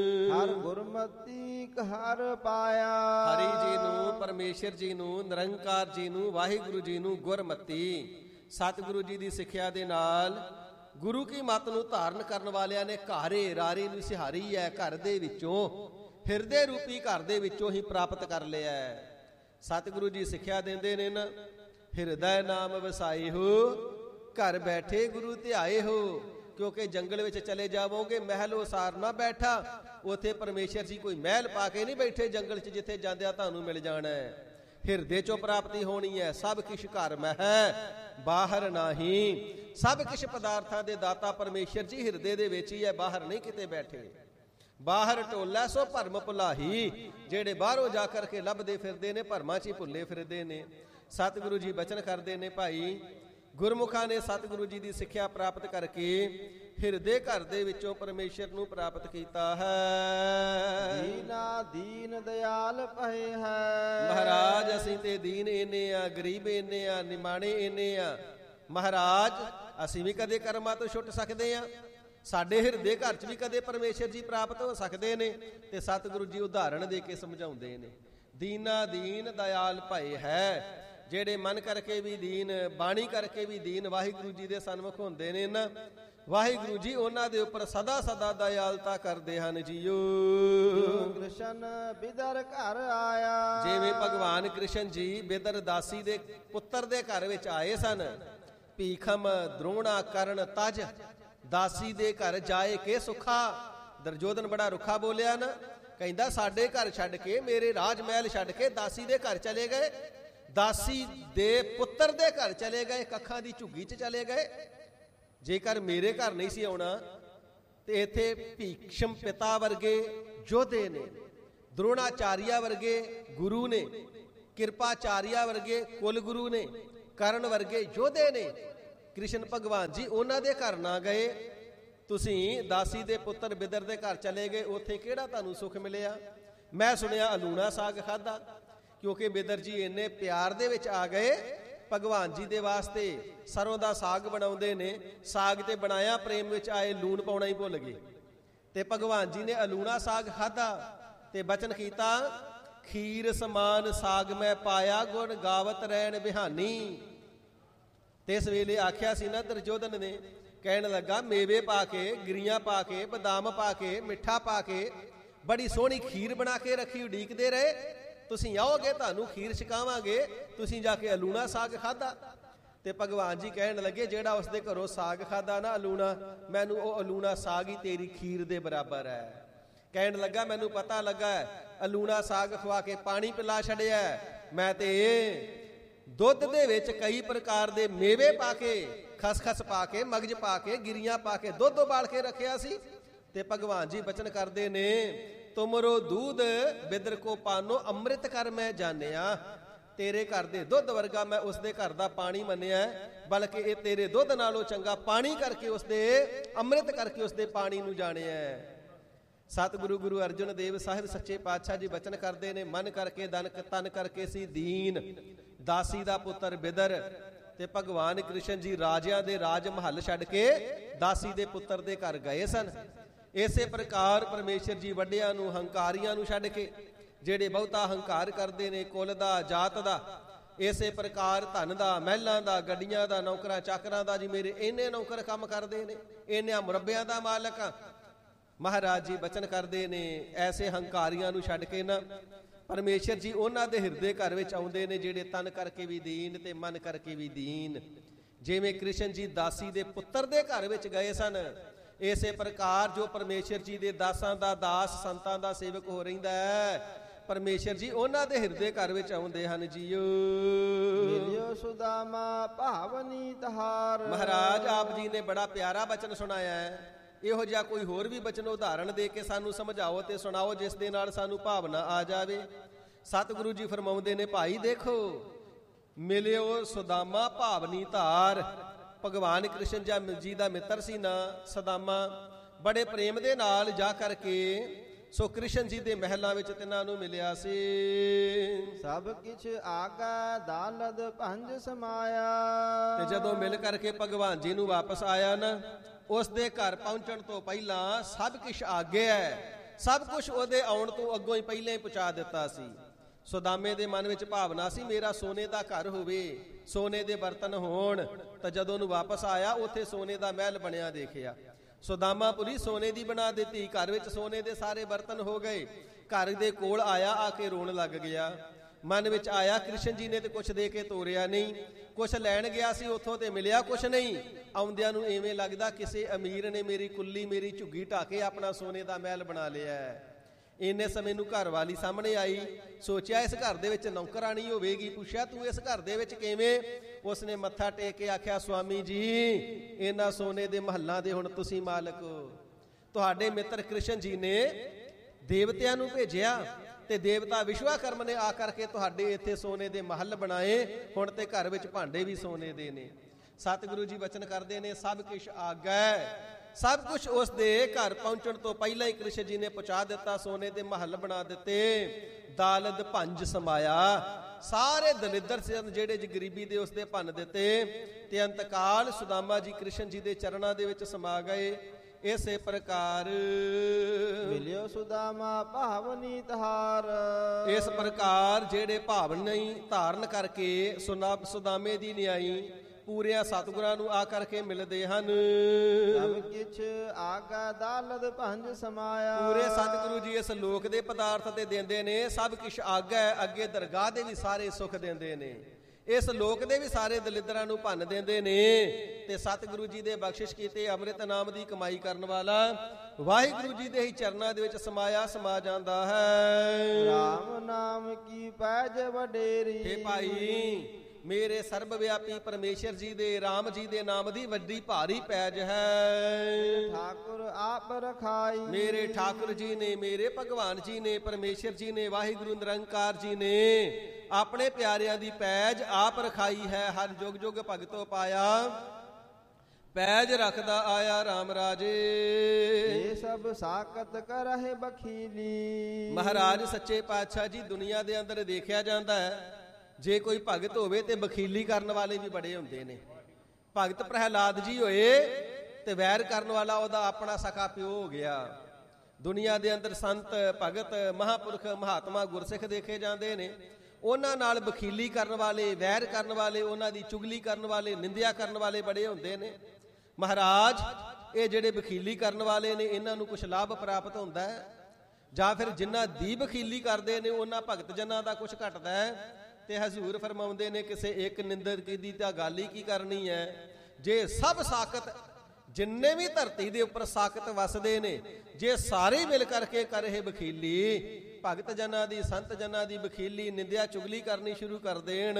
ਹਰ ਗੁਰਮਤੀ ਹਰ ਪਾਇਆ। ਹਰੀ ਜੀ ਨੂੰ, ਪਰਮੇਸ਼ਰ ਜੀ ਨੂੰ, ਨਿਰੰਕਾਰ ਜੀ ਨੂੰ, ਵਾਹਿਗੁਰੂ ਜੀ ਨੂੰ ਗੁਰਮਤੀ, ਸਤਿਗੁਰੂ ਜੀ ਦੀ ਸਿੱਖਿਆ ਦੇ ਨਾਲ ਗੁਰੂ ਕੀ ਮੱਤ ਨੂੰ ਧਾਰਨ ਕਰਨ ਵਾਲਿਆਂ ਨੇ ਘਾਰੇ ਰਾਰੇ ਨੂੰ ਸਿਹਾਰੀ ਹੈ। ਘਰ ਦੇ ਵਿੱਚੋਂ, ਹਿਰਦੇ ਰੂਪੀ ਘਰ ਦੇ ਵਿੱਚੋਂ ਹੀ ਪ੍ਰਾਪਤ ਕਰ ਲਿਆ ਹੈ। ਸਤਿਗੁਰੂ ਜੀ ਸਿੱਖਿਆ ਦਿੰਦੇ ਨੇ ਨਾ, ਹਿਰਦੈ ਨਾਮ ਵਸਾਈ ਹੋ, ਘਰ ਬੈਠੇ ਗੁਰੂ ਧਿਆਏ ਹੋ। ਕਿਉਂਕਿ ਜੰਗਲ ਵਿੱਚ ਚਲੇ ਜਾਵੋਗੇ, ਮਹਿਲ ਉਸਾਰ ਨਾ ਬੈਠਾ, ਉੱਥੇ ਪਰਮੇਸ਼ਰ ਜੀ ਕੋਈ ਮਹਿਲ ਪਾ ਕੇ ਨਹੀਂ ਬੈਠੇ ਜੰਗਲ 'ਚ, ਜਿੱਥੇ ਜਾਂਦਿਆਂ ਤੁਹਾਨੂੰ ਮਿਲ ਜਾਣਾ ਹੈ। ਹਿਰਦੇ 'ਚੋਂ ਪ੍ਰਾਪਤੀ ਹੋਣੀ ਹੈ। ਸਭ ਕਿਛ ਘਰ ਮੈਂ ਹੈ ਬਾਹਰ ਨਹੀਂ। ਸਭ ਕਿਛ ਪਦਾਰਥਾਂ ਦੇ ਦਾਤਾ ਪਰਮੇਸ਼ਰ ਜੀ ਹਿਰਦੇ ਦੇ ਵਿੱਚ ਹੀ ਹੈ, ਬਾਹਰ ਨਹੀਂ ਕਿਤੇ ਬੈਠੇ। ਬਾਹਰ ਟੋਲਾ ਸੋ ਭਰਮ ਭੁਲਾਹੀ, ਜਿਹੜੇ ਬਾਹਰੋਂ ਜਾ ਕਰਕੇ ਲੱਭਦੇ ਫਿਰਦੇ ਨੇ, ਭਰਮਾਂ 'ਚ ਹੀ ਭੁੱਲੇ ਫਿਰਦੇ ਨੇ। ਸਤਿਗੁਰੂ ਜੀ ਬਚਨ ਕਰਦੇ ਨੇ, ਭਾਈ, ਗੁਰਮੁਖਾਂ ਨੇ ਸਤਿਗੁਰੂ ਜੀ ਦੀ ਸਿੱਖਿਆ ਪ੍ਰਾਪਤ ਕਰਕੇ ਹਿਰਦੇ ਘਰ ਦੇ ਵਿੱਚੋਂ ਪਰਮੇਸ਼ਰ ਨੂੰ ਪ੍ਰਾਪਤ ਕੀਤਾ ਹੈ। ਦੀਨਾ ਦੀਨ ਦਿਆਲ ਪਏ ਹੈ। ਮਹਾਰਾਜ ਅਸੀਂ ਤੇ ਦੀਨ ਇੰਨੇ ਆ, ਗਰੀਬ ਇੰਨੇ ਆ, ਨਿਮਾਣੇ ਇੰਨੇ ਆ। ਮਹਾਰਾਜ ਅਸੀਂ ਵੀ ਕਦੇ ਕਰਮਾਂ ਤੋਂ ਛੁੱਟ ਸਕਦੇ ਆ। ਸਾਡੇ ਹਿਰਦੇ ਘਰ 'ਚ ਵੀ ਕਦੇ ਪਰਮੇਸ਼ਰ ਜੀ ਪ੍ਰਾਪਤ ਹੋ ਸਕਦੇ ਨੇ। ਤੇ ਸਤਿਗੁਰੂ ਜੀ ਉਦਾਹਰਣ ਦੇ ਕੇ ਸਮਝਾਉਂਦੇ ਨੇ, ਦੀਨਾ ਦੀਨ ਦਿਆਲ ਭਏ ਹੈ। ਜਿਹੜੇ ਮਨ ਕਰਕੇ ਵੀ ਦੀਨ, ਬਾਣੀ ਕਰਕੇ ਵੀ ਦੀਨ, ਵਾਹਿਗੁਰੂ ਜੀ ਦੇ ਸਨਮੁਖ ਹੁੰਦੇ ਨੇ ਨਾ, ਵਾਹਿਗੁਰੂ ਜੀ ਉਹਨਾਂ ਦੇ ਉੱਪਰ ਸਦਾ ਸਦਾ ਦਇਆਲਤਾ ਕਰਦੇ ਹਨ ਜੀਓ। ਕ੍ਰਿਸ਼ਨ ਬਿਦਰ ਘਰ ਆਇਆ। ਜਿਵੇਂ ਭਗਵਾਨ ਕ੍ਰਿਸ਼ਨ ਜੀ ਬਿਦਰ ਦਾਸੀ ਦੇ ਪੁੱਤਰ ਦੇ ਘਰ ਵਿੱਚ ਆਏ ਸਨ। ਭੀਖਮ ਦ੍ਰੋਣਾ ਕਰਨ ਤਜ, ਦਾਸੀ ਦੇ ਘਰ ਜਾਏ ਕੇ ਸੁਖਾ। ਦੁਰਯੋਧਨ ਬੜਾ ਰੁੱਖਾ ਬੋਲਿਆ ਨਾ, ਕਹਿੰਦਾ ਸਾਡੇ ਘਰ ਛੱਡ ਕੇ, ਮੇਰੇ ਰਾਜ ਮਹਿਲ ਛੱਡ ਕੇ ਦਾਸੀ ਦੇ ਘਰ ਚਲੇ ਗਏ, ਦਾਸੀ ਦੇ ਪੁੱਤਰ ਦੇ ਘਰ ਚਲੇ ਗਏ, ਕੱਖਾਂ ਦੀ ਝੁੱਗੀ 'ਚ ਚਲੇ ਗਏ। ਜੇਕਰ ਮੇਰੇ ਘਰ ਨਹੀਂ ਸੀ ਆਉਣਾ ਤੇ ਇੱਥੇ ਭੀਸ਼ਮ ਪਿਤਾ ਵਰਗੇ ਯੋਧੇ ਨੇ, ਦ੍ਰੋਣਾਚਾਰੀਆ ਵਰਗੇ ਗੁਰੂ ਨੇ, ਕਿਰਪਾਚਾਰੀਆ ਵਰਗੇ ਕੁਲ ਗੁਰੂ ਨੇ, ਕਰਨ ਵਰਗੇ ਯੋਧੇ ਨੇ, ਕ੍ਰਿਸ਼ਨ ਭਗਵਾਨ ਜੀ ਉਹਨਾਂ ਦੇ ਘਰ ਨਾ ਗਏ, ਤੁਸੀਂ ਦਾਸੀ ਦੇ ਪੁੱਤਰ ਬਿਦਰ ਦੇ ਘਰ ਚਲੇ ਗਏ, ਉੱਥੇ ਕਿਹੜਾ ਤੁਹਾਨੂੰ ਸੁੱਖ ਮਿਲਿਆ? ਮੈਂ ਸੁਣਿਆ ਅਲੂਣਾ ਸਾਗ ਖਾਧਾ, ਕਿਉਂਕਿ ਬਿਦਰ ਜੀ ਇੰਨੇ ਪਿਆਰ ਦੇ ਵਿੱਚ ਆ ਗਏ, ਭਗਵਾਨ ਜੀ ਦੇ ਵਾਸਤੇ ਸਰੋਂ ਦਾ ਸਾਗ ਬਣਾਉਂਦੇ ਨੇ, ਸਾਗ ਤੇ ਬਣਾਇਆ ਪ੍ਰੇਮ ਵਿੱਚ ਆਏ, ਲੂਣ ਪਾਉਣਾ ਹੀ ਭੁੱਲ ਗਏ, ਤੇ ਭਗਵਾਨ ਜੀ ਨੇ ਅਲੂਣਾ ਸਾਗ ਖਾਧਾ ਤੇ ਬਚਨ ਕੀਤਾ, ਖੀਰ ਸਮਾਨ ਸਾਗ ਮੈਂ ਪਾਇਆ, ਗੁਣ ਗਾਵਤ ਰਹਿਣ ਬਿਹਾਨੀ। ਤੇ ਇਸ ਵੇਲੇ ਆਖਿਆ ਸੀ ਨਾ ਦੁਰਯੋਧਨ ਨੇ, ਕਹਿਣ ਲੱਗਾ ਮੇਵੇ ਪਾ ਕੇ, ਗਿਰੀਆਂ ਪਾ ਕੇ, ਬਦਾਮ ਪਾ ਕੇ, ਮਿੱਠਾ ਪਾ ਕੇ ਬੜੀ ਸੋਹਣੀ ਖੀਰ ਬਣਾ ਕੇ ਰੱਖੀ, ਉਡੀਕਦੇ ਰਹੇ, ਤੁਸੀਂ ਆਓਗੇ ਤੁਹਾਨੂੰ ਖੀਰ ਛਕਾਵਾਂਗੇ, ਤੁਸੀਂ ਜਾ ਕੇ ਅਲੂਣਾ ਸਾਗ ਖਾਧਾ। ਤੇ ਭਗਵਾਨ ਜੀ ਕਹਿਣ ਲੱਗੇ, ਜਿਹੜਾ ਉਸਦੇ ਘਰੋਂ ਸਾਗ ਖਾਧਾ ਨਾ ਅਲੂਣਾ, ਮੈਨੂੰ ਉਹ ਅਲੂਣਾ ਸਾਗ ਹੀ ਤੇਰੀ ਖੀਰ ਦੇ ਬਰਾਬਰ ਹੈ। ਕਹਿਣ ਲੱਗਾ ਮੈਨੂੰ ਪਤਾ ਲੱਗਾ ਅਲੂਣਾ ਸਾਗ ਖਵਾ ਕੇ ਪਾਣੀ ਪਿਲਾ ਛੱਡਿਆ, ਮੈਂ ਤੇ ਦੁੱਧ ਦੇ ਵਿੱਚ ਕਈ ਪ੍ਰਕਾਰ ਦੇ ਮੇਵੇ ਪਾ ਕੇ, ਖਸਖਸ ਪਾ ਕੇ, ਮਗਜ ਪਾ ਕੇ, ਗਿਰੀਆਂ ਪਾ ਕੇ ਦੁੱਧ ਉਬਾਲ ਕੇ ਰੱਖਿਆ ਸੀ। ਤੇ ਭਗਵਾਨ ਜੀ ਬਚਨ ਕਰਦੇ ਨੇ, ਤੁਮਰੋ ਦੂਧ ਬਿਦਰ ਕੋ ਪਾਨੋ ਅੰਮ੍ਰਿਤ ਕਰ ਮੈਂ ਜਾਣਿਆ, ਤੇਰੇ ਘਰ ਦੇ ਦੁੱਧ ਵਰਗਾ ਮੈਂ ਉਸਦੇ ਘਰ ਦਾ ਪਾਣੀ ਮੰਨਿਆ, ਬਲਕਿ ਇਹ ਤੇਰੇ ਦੁੱਧ ਨਾਲੋਂ ਚੰਗਾ ਪਾਣੀ ਕਰਕੇ ਉਸਦੇ ਅੰਮ੍ਰਿਤ ਕਰਕੇ ਉਸਦੇ ਪਾਣੀ ਨੂੰ ਜਾਣਿਆ। ਸਤਿਗੁਰੂ ਗੁਰੂ ਅਰਜਨ ਦੇਵ ਸਾਹਿਬ ਸੱਚੇ ਪਾਤਸ਼ਾਹ ਜੀ ਬਚਨ ਕਰਦੇ ਨੇ, ਮਨ ਕਰਕੇ ਦਨ ਤਨ ਕਰਕੇ ਸੀ ਦੀਨ, ਦਾਸੀ ਦਾ ਪੁੱਤਰ ਬਿਦਰ ਤੇ ਭਗਵਾਨ ਕ੍ਰਿਸ਼ਨ ਜੀ ਰਾਜਿਆਂ ਦੇ ਰਾਜ ਮਹੱਲ ਛੱਡ ਕੇ ਦਾਸੀ ਦੇ ਪੁੱਤਰ ਦੇ ਘਰ ਗਏ ਸਨ। ਇਸੇ ਪ੍ਰਕਾਰ ਪਰਮੇਸ਼ਰ ਜੀ ਵੱਡਿਆਂ ਨੂੰ, ਹੰਕਾਰੀਆਂ ਨੂੰ ਛੱਡ ਕੇ, ਜਿਹੜੇ ਬਹੁਤਾ ਹੰਕਾਰ ਕਰਦੇ ਨੇ ਕੁਲ ਦਾ, ਜਾਤ ਦਾ, ਇਸੇ ਪ੍ਰਕਾਰ ਧਨ ਦਾ, ਮਹਿਲਾਂ ਦਾ, ਗੱਡੀਆਂ ਦਾ, ਨੌਕਰਾਂ ਚਾਕਰਾਂ ਦਾ, ਜੀ ਮੇਰੇ ਇੰਨੇ ਨੌਕਰ ਕੰਮ ਕਰਦੇ ਨੇ, ਇੰਨਿਆਂ ਮੁਰੱਬਿਆਂ ਦਾ ਮਾਲਕ ਆ। ਮਹਾਰਾਜ ਜੀ ਬਚਨ ਕਰਦੇ ਨੇ, ਐਸੇ ਹੰਕਾਰੀਆਂ ਨੂੰ ਛੱਡ ਕੇ ਨਾ ਪਰਮੇਸ਼ਰ ਜੀ ਉਹਨਾਂ ਦੇ ਹਿਰਦੇ ਘਰ ਵਿੱਚ ਆਉਂਦੇ ਨੇ, ਜਿਹੜੇ ਤਨ ਕਰਕੇ ਵੀ ਦੀਨ ਤੇ ਮਨ ਕਰਕੇ ਵੀ ਦੀਨ। ਜਿਵੇਂ ਕ੍ਰਿਸ਼ਨ ਜੀ ਦਾਸੀ ਦੇ ਪੁੱਤਰ ਦੇ ਘਰ ਵਿੱਚ ਗਏ ਸਨ, ਇਸੇ ਪ੍ਰਕਾਰ ਜੋ ਪਰਮੇਸ਼ਰ ਜੀ ਦੇ ਦਾਸਾਂ ਦਾ ਦਾਸ, ਸੰਤਾਂ ਦਾ ਸੇਵਕ ਹੋ ਰਹਿੰਦਾ ਹੈ, ਪਰਮੇਸ਼ਰ ਜੀ ਉਹਨਾਂ ਦੇ ਹਿਰਦੇ ਘਰ ਵਿੱਚ ਆਉਂਦੇ ਹਨ ਜੀਓ। ਮਿਲਿਓ ਸੁਦਾਮਾ ਭਾਵਨੀ ਤਹਾਰ। ਮਹਾਰਾਜ ਆਪ ਜੀ ਨੇ ਬੜਾ ਪਿਆਰਾ ਬਚਨ ਸੁਣਾਇਆ ਹੈ, ਇਹੋ ਜਿਹਾ ਕੋਈ ਹੋਰ ਵੀ ਬਚਨ ਉਦਾਹਰਣ ਦੇ ਕੇ ਸਾਨੂੰ ਸਮਝਾਓ ਤੇ ਸੁਣਾਓ, ਜਿਸ ਦੇ ਨਾਲ ਸਾਨੂੰ ਭਾਵਨਾ ਆ ਜਾਵੇ। ਸਤਿਗੁਰੂ ਜੀ ਫਰਮਾਉਂਦੇ ਨੇ, ਭਾਈ ਦੇਖੋ, ਮਿਲਿਓ ਸੁਦਾਮਾ ਭਾਵਨੀ ਧਾਰ। ਭਗਵਾਨ ਕ੍ਰਿਸ਼ਨ ਜੀ ਦਾ ਮਿੱਤਰ ਸੀ ਨਾ ਸੁਦਾਮਾ, ਬੜੇ ਪ੍ਰੇਮ ਦੇ ਨਾਲ ਜਾ ਕਰਕੇ ਸੋ ਕ੍ਰਿਸ਼ਨ ਜੀ ਦੇ ਮਹਿਲਾਂ ਵਿੱਚ ਤਿੰਨਾਂ ਨੂੰ ਮਿਲਿਆ ਸੀ। ਸਭ ਕਿਛ ਆਗਾ ਦਾਲਦ ਭੰਜ ਸਮਾਇਆ। ਤੇ ਜਦੋਂ ਮਿਲ ਕਰਕੇ ਭਗਵਾਨ ਜੀ ਨੂੰ ਵਾਪਸ ਆਇਆ ਨਾ, ਉਸ ਦੇ ਘਰ ਪਹੁੰਚਣ ਤੋਂ ਪਹਿਲਾਂ ਸਭ ਕੁਝ ਆਗਿਆ ਹੈ, ਸਭ ਕੁਝ ਉਹਦੇ ਆਉਣ ਤੋਂ ਅੱਗੋਂ ਹੀ ਪਹਿਲਾਂ ਹੀ ਪਹੁੰਚਾ ਦਿੱਤਾ ਸੀ। ਸੁਦਾਮੇ ਦੇ ਮਨ ਵਿੱਚ ਭਾਵਨਾ ਸੀ, ਮੇਰਾ ਸੋਨੇ ਦਾ ਘਰ ਹੋਵੇ, ਸੋਨੇ ਦੇ ਬਰਤਨ ਹੋਣ। ਤਾਂ ਜਦੋਂ ਉਹਨੂੰ ਵਾਪਸ ਆਇਆ, ਉੱਥੇ ਸੋਨੇ ਦਾ ਮਹਿਲ ਬਣਿਆ ਦੇਖਿਆ। ਸੁਦਾਮਾਪੁਰੀ ਸੋਨੇ ਦੀ ਬਣਾ ਦਿੱਤੀ, ਘਰ ਵਿੱਚ ਸੋਨੇ ਦੇ ਸਾਰੇ ਬਰਤਨ ਹੋ ਗਏ। ਘਰ ਦੇ ਕੋਲ ਆਇਆ, ਆ ਕੇ ਰੋਣ ਲੱਗ ਗਿਆ। ਮਨ ਵਿੱਚ ਆਇਆ, ਕ੍ਰਿਸ਼ਨ ਜੀ ਨੇ ਤੇ ਕੁਛ ਦੇ ਕੇ ਤੋਰਿਆ ਨਹੀਂ, ਕੁਛ ਲੈਣ ਗਿਆ ਸੀ ਉੱਥੋਂ ਤੇ ਮਿਲਿਆ ਕੁਛ ਨਹੀਂ। ਆਉਂਦਿਆਂ ਨੂੰ ਐਵੇਂ ਲੱਗਦਾ ਕਿਸੇ ਅਮੀਰ ਨੇ ਮੇਰੀ ਕੁੱਲੀ, ਮੇਰੀ ਝੁੱਗੀ ਢਾ ਕੇ ਆਪਣਾ ਸੋਨੇ ਦਾ ਮਹਿਲ ਬਣਾ ਲਿਆ। ਇੰਨੇ ਸਮੇਂ ਨੂੰ ਘਰ ਵਾਲੀ ਸਾਹਮਣੇ ਆਈ, ਸੋਚਿਆ ਇਸ ਘਰ ਦੇ ਵਿੱਚ ਨੌਕਰਾਣੀ ਹੋਵੇਗੀ। ਪੁੱਛਿਆ, ਤੂੰ ਇਸ ਘਰ ਦੇ ਵਿੱਚ ਕਿਵੇਂ? ਉਸਨੇ ਮੱਥਾ ਟੇਕ ਕੇ ਆਖਿਆ, ਸੁਆਮੀ ਜੀ, ਇਹਨਾਂ ਸੋਨੇ ਦੇ ਮਹੱਲਾਂ ਦੇ ਹੁਣ ਤੁਸੀਂ ਮਾਲਕ ਹੋ। ਤੁਹਾਡੇ ਮਿੱਤਰ ਕ੍ਰਿਸ਼ਨ ਜੀ ਨੇ ਦੇਵਤਿਆਂ ਨੂੰ ਭੇਜਿਆ ਤੇ ਦੇਵਤਾ ਵਿਸ਼ਵਾਕਰਮ ਨੇ ਆ ਕਰਕੇ ਤੁਹਾਡੇ ਇੱਥੇ ਸੋਨੇ ਦੇ ਮਹੱਲ ਬਣਾਏ, ਹੁਣ ਤੇ ਘਰ ਵਿੱਚ ਭਾਂਡੇ ਵੀ ਸੋਨੇ ਦੇ ਨੇ। ਸਤਿਗੁਰੂ ਜੀ ਬਚਨ ਕਰਦੇ ਨੇ, ਸਭ ਕੁਛ ਆਗੈ, ਸਭ ਕੁਝ ਉਸ ਦੇ ਘਰ ਪਹੁੰਚਣ ਤੋਂ ਪਹਿਲਾਂ ਹੀ ਕ੍ਰਿਸ਼ਨ ਜੀ ਨੇ ਪਹੁੰਚਾ ਦਿੱਤਾ, ਸੋਨੇ ਦੇ ਮਹੱਲ ਬਣਾ ਦਿੱਤੇ। ਦਾਲਦ ਭੰਜ ਸਮਾਇਆ, ਸਾਰੇ ਦਲਿੱਦਰ ਸਨ ਜਿਹੜੇ ਜੀ ਗਰੀਬੀ ਦੇ ਉਸ ਦੇ ਭੰਨ ਦਿੱਤੇ ਤੇ ਅੰਤਕਾਲ ਸੁਦਾਮਾ ਜੀ ਕ੍ਰਿਸ਼ਨ ਜੀ ਦੇ ਚਰਨਾਂ ਦੇ ਵਿੱਚ ਸਮਾ ਗਏ। ਇਸੇ ਪ੍ਰਕਾਰ ਮਿਲਿਓ ਸੁਦਾਮਾ ਭਾਵਨੀ ਤਹਾਰ। ਇਸ ਪ੍ਰਕਾਰ ਜਿਹੜੇ ਭਾਵਨੀ ਧਾਰਨ ਕਰਕੇ ਸੁਦਾਮੇ ਦੀ ਨਿਆਈ ਪੂਰਿਆਂ ਸਤਿਗੁਰਾਂ ਨੂੰ ਆ ਕਰਕੇ ਮਿਲਦੇ ਹਨ। ਸਭ ਕਿਛ ਆਗਾ ਦਾਲਦ ਭੰਜ ਸਮਾਇਆ। ਪੂਰੇ ਸਤਿਗੁਰੂ ਜੀ ਇਸ ਲੋਕ ਦੇ ਪਦਾਰਥ ਤੇ ਦਿੰਦੇ ਨੇ, ਸਭ ਕੁਛ ਆਗਾ, ਅੱਗੇ ਦਰਗਾਹ ਦੇ ਵੀ ਸਾਰੇ ਸੁੱਖ ਦਿੰਦੇ ਨੇ, ਇਸ ਲੋਕ ਦੇ ਵੀ ਸਾਰੇ ਦਲਿੱਦਰਾਂ ਨੂੰ ਭੰਨ ਦਿੰਦੇ ਨੇ। ਤੇ ਸਤਿਗੁਰੂ ਜੀ ਦੇ ਬਖਸ਼ਿਸ਼ ਕੀਤੇ ਅੰਮ੍ਰਿਤ ਨਾਮ ਦੀ ਕਮਾਈ ਕਰਨ ਵਾਲਾ ਵਾਹਿਗੁਰੂ ਜੀ ਦੇ ਹੀ ਚਰਨਾਂ ਦੇ ਵਿੱਚ ਸਮਾਇਆ ਸਮਾ ਜਾਂਦਾ ਹੈ। ਰਾਮ ਨਾਮ ਕੀ ਪੈਜ ਵਡੇਰੀ। ਹੇ ਭਾਈ, ਮੇਰੇ ਸਰਬ ਵਿਆਪੀ ਪਰਮੇਸ਼ਰ ਜੀ ਦੇ, ਰਾਮ ਜੀ ਦੇ ਨਾਮ ਦੀ ਵੱਡੀ ਭਾਰੀ ਪੈਜ ਹੈ। ਠਾਕੁਰ ਆਪ ਰਖਾਈ। ਮੇਰੇ ਠਾਕੁਰ ਜੀ ਨੇ, ਮੇਰੇ ਭਗਵਾਨ ਜੀ ਨੇ, ਪਰਮੇਸ਼ਰ ਜੀ ਨੇ, ਵਾਹਿਗੁਰੂ ਨਿਰੰਕਾਰ ਜੀ ਨੇ ਆਪਣੇ ਪਿਆਰਿਆਂ ਦੀ ਪੈਜ ਆਪ ਰਖਾਈ ਹੈ। ਹਰ ਜੁਗ ਜੁਗ ਭਗਤੋ ਪਾਇਆ, ਪੈਜ ਰੱਖਦਾ ਆਇਆ RAM ਰਾਜੇ। ਇਹ ਸਭ ਸਾਕਤ ਕਰਹਿ ਬਖੀਲੀ। ਮਹਾਰਾਜ ਸੱਚੇ ਪਾਤਸ਼ਾਹ ਜੀ, ਦੁਨੀਆ ਦੇ ਅੰਦਰ ਦੇਖਿਆ ਜਾਂਦਾ ਹੈ, ਜੇ ਕੋਈ ਭਗਤ ਹੋਵੇ ਤੇ ਬਖੀਲੀ ਕਰਨ ਵਾਲੇ ਵੀ ਬੜੇ ਹੁੰਦੇ ਨੇ। ਭਗਤ ਪ੍ਰਹਿਲਾਦ ਜੀ ਹੋਏ ਤੇ ਵੈਰ ਕਰਨ ਵਾਲਾ ਉਹਦਾ ਆਪਣਾ ਸਕਾ ਪਿਓ ਹੋ ਗਿਆ। ਦੁਨੀਆ ਦੇ ਅੰਦਰ ਸੰਤ ਭਗਤ ਮਹਾਂਪੁਰਖ ਮਹਾਤਮਾ ਗੁਰਸਿੱਖ ਦੇਖੇ ਜਾਂਦੇ ਨੇ, ਉਹਨਾਂ ਨਾਲ ਬਖੀਲੀ ਕਰਨ ਵਾਲੇ, ਵੈਰ ਕਰਨ ਵਾਲੇ, ਉਹਨਾਂ ਦੀ ਚੁਗਲੀ ਕਰਨ ਵਾਲੇ, ਨਿੰਦਿਆ ਕਰਨ ਵਾਲੇ ਬੜੇ ਹੁੰਦੇ ਨੇ। ਮਹਾਰਾਜ ਇਹ ਜਿਹੜੇ ਬਖੀਲੀ ਕਰਨ ਵਾਲੇ ਨੇ, ਇਹਨਾਂ ਨੂੰ ਕੁਛ ਲਾਭ ਪ੍ਰਾਪਤ ਹੁੰਦਾ ਹੈ, ਜਾਂ ਫਿਰ ਜਿਨ੍ਹਾਂ ਦੀ ਬਖੀਲੀ ਕਰਦੇ ਨੇ ਉਹਨਾਂ ਭਗਤ ਜਨਾਂ ਦਾ ਕੁਛ ਘਟਦਾ ਹੈ। ਤੇ ਹਜ਼ੂਰ ਫਰਮਾਉਂਦੇ ਨੇ, ਕਿਸੇ ਇੱਕ ਨਿੰਦਕ ਦੀ ਤਾਂ ਗੱਲ ਹੀ ਕੀ ਕਰਨੀ ਹੈ। ਜੇ ਸਭ ਸਾਕਤ, ਜਿੰਨੇ ਵੀ ਧਰਤੀ ਦੇ ਉੱਪਰ ਸਾਕਤ ਵਸਦੇ ਨੇ, ਜੇ ਸਾਰੇ ਮਿਲ ਕਰਕੇ ਕਰੇ ਬਖੀਲੀ, ਭਗਤ ਜਨਾਂ ਦੀ, ਸੰਤ ਜਨਾਂ ਦੀ ਬਖੀਲੀ, ਨਿੰਦਿਆ ਚੁਗਲੀ ਕਰਨੀ ਸ਼ੁਰੂ ਕਰ ਦੇਣ,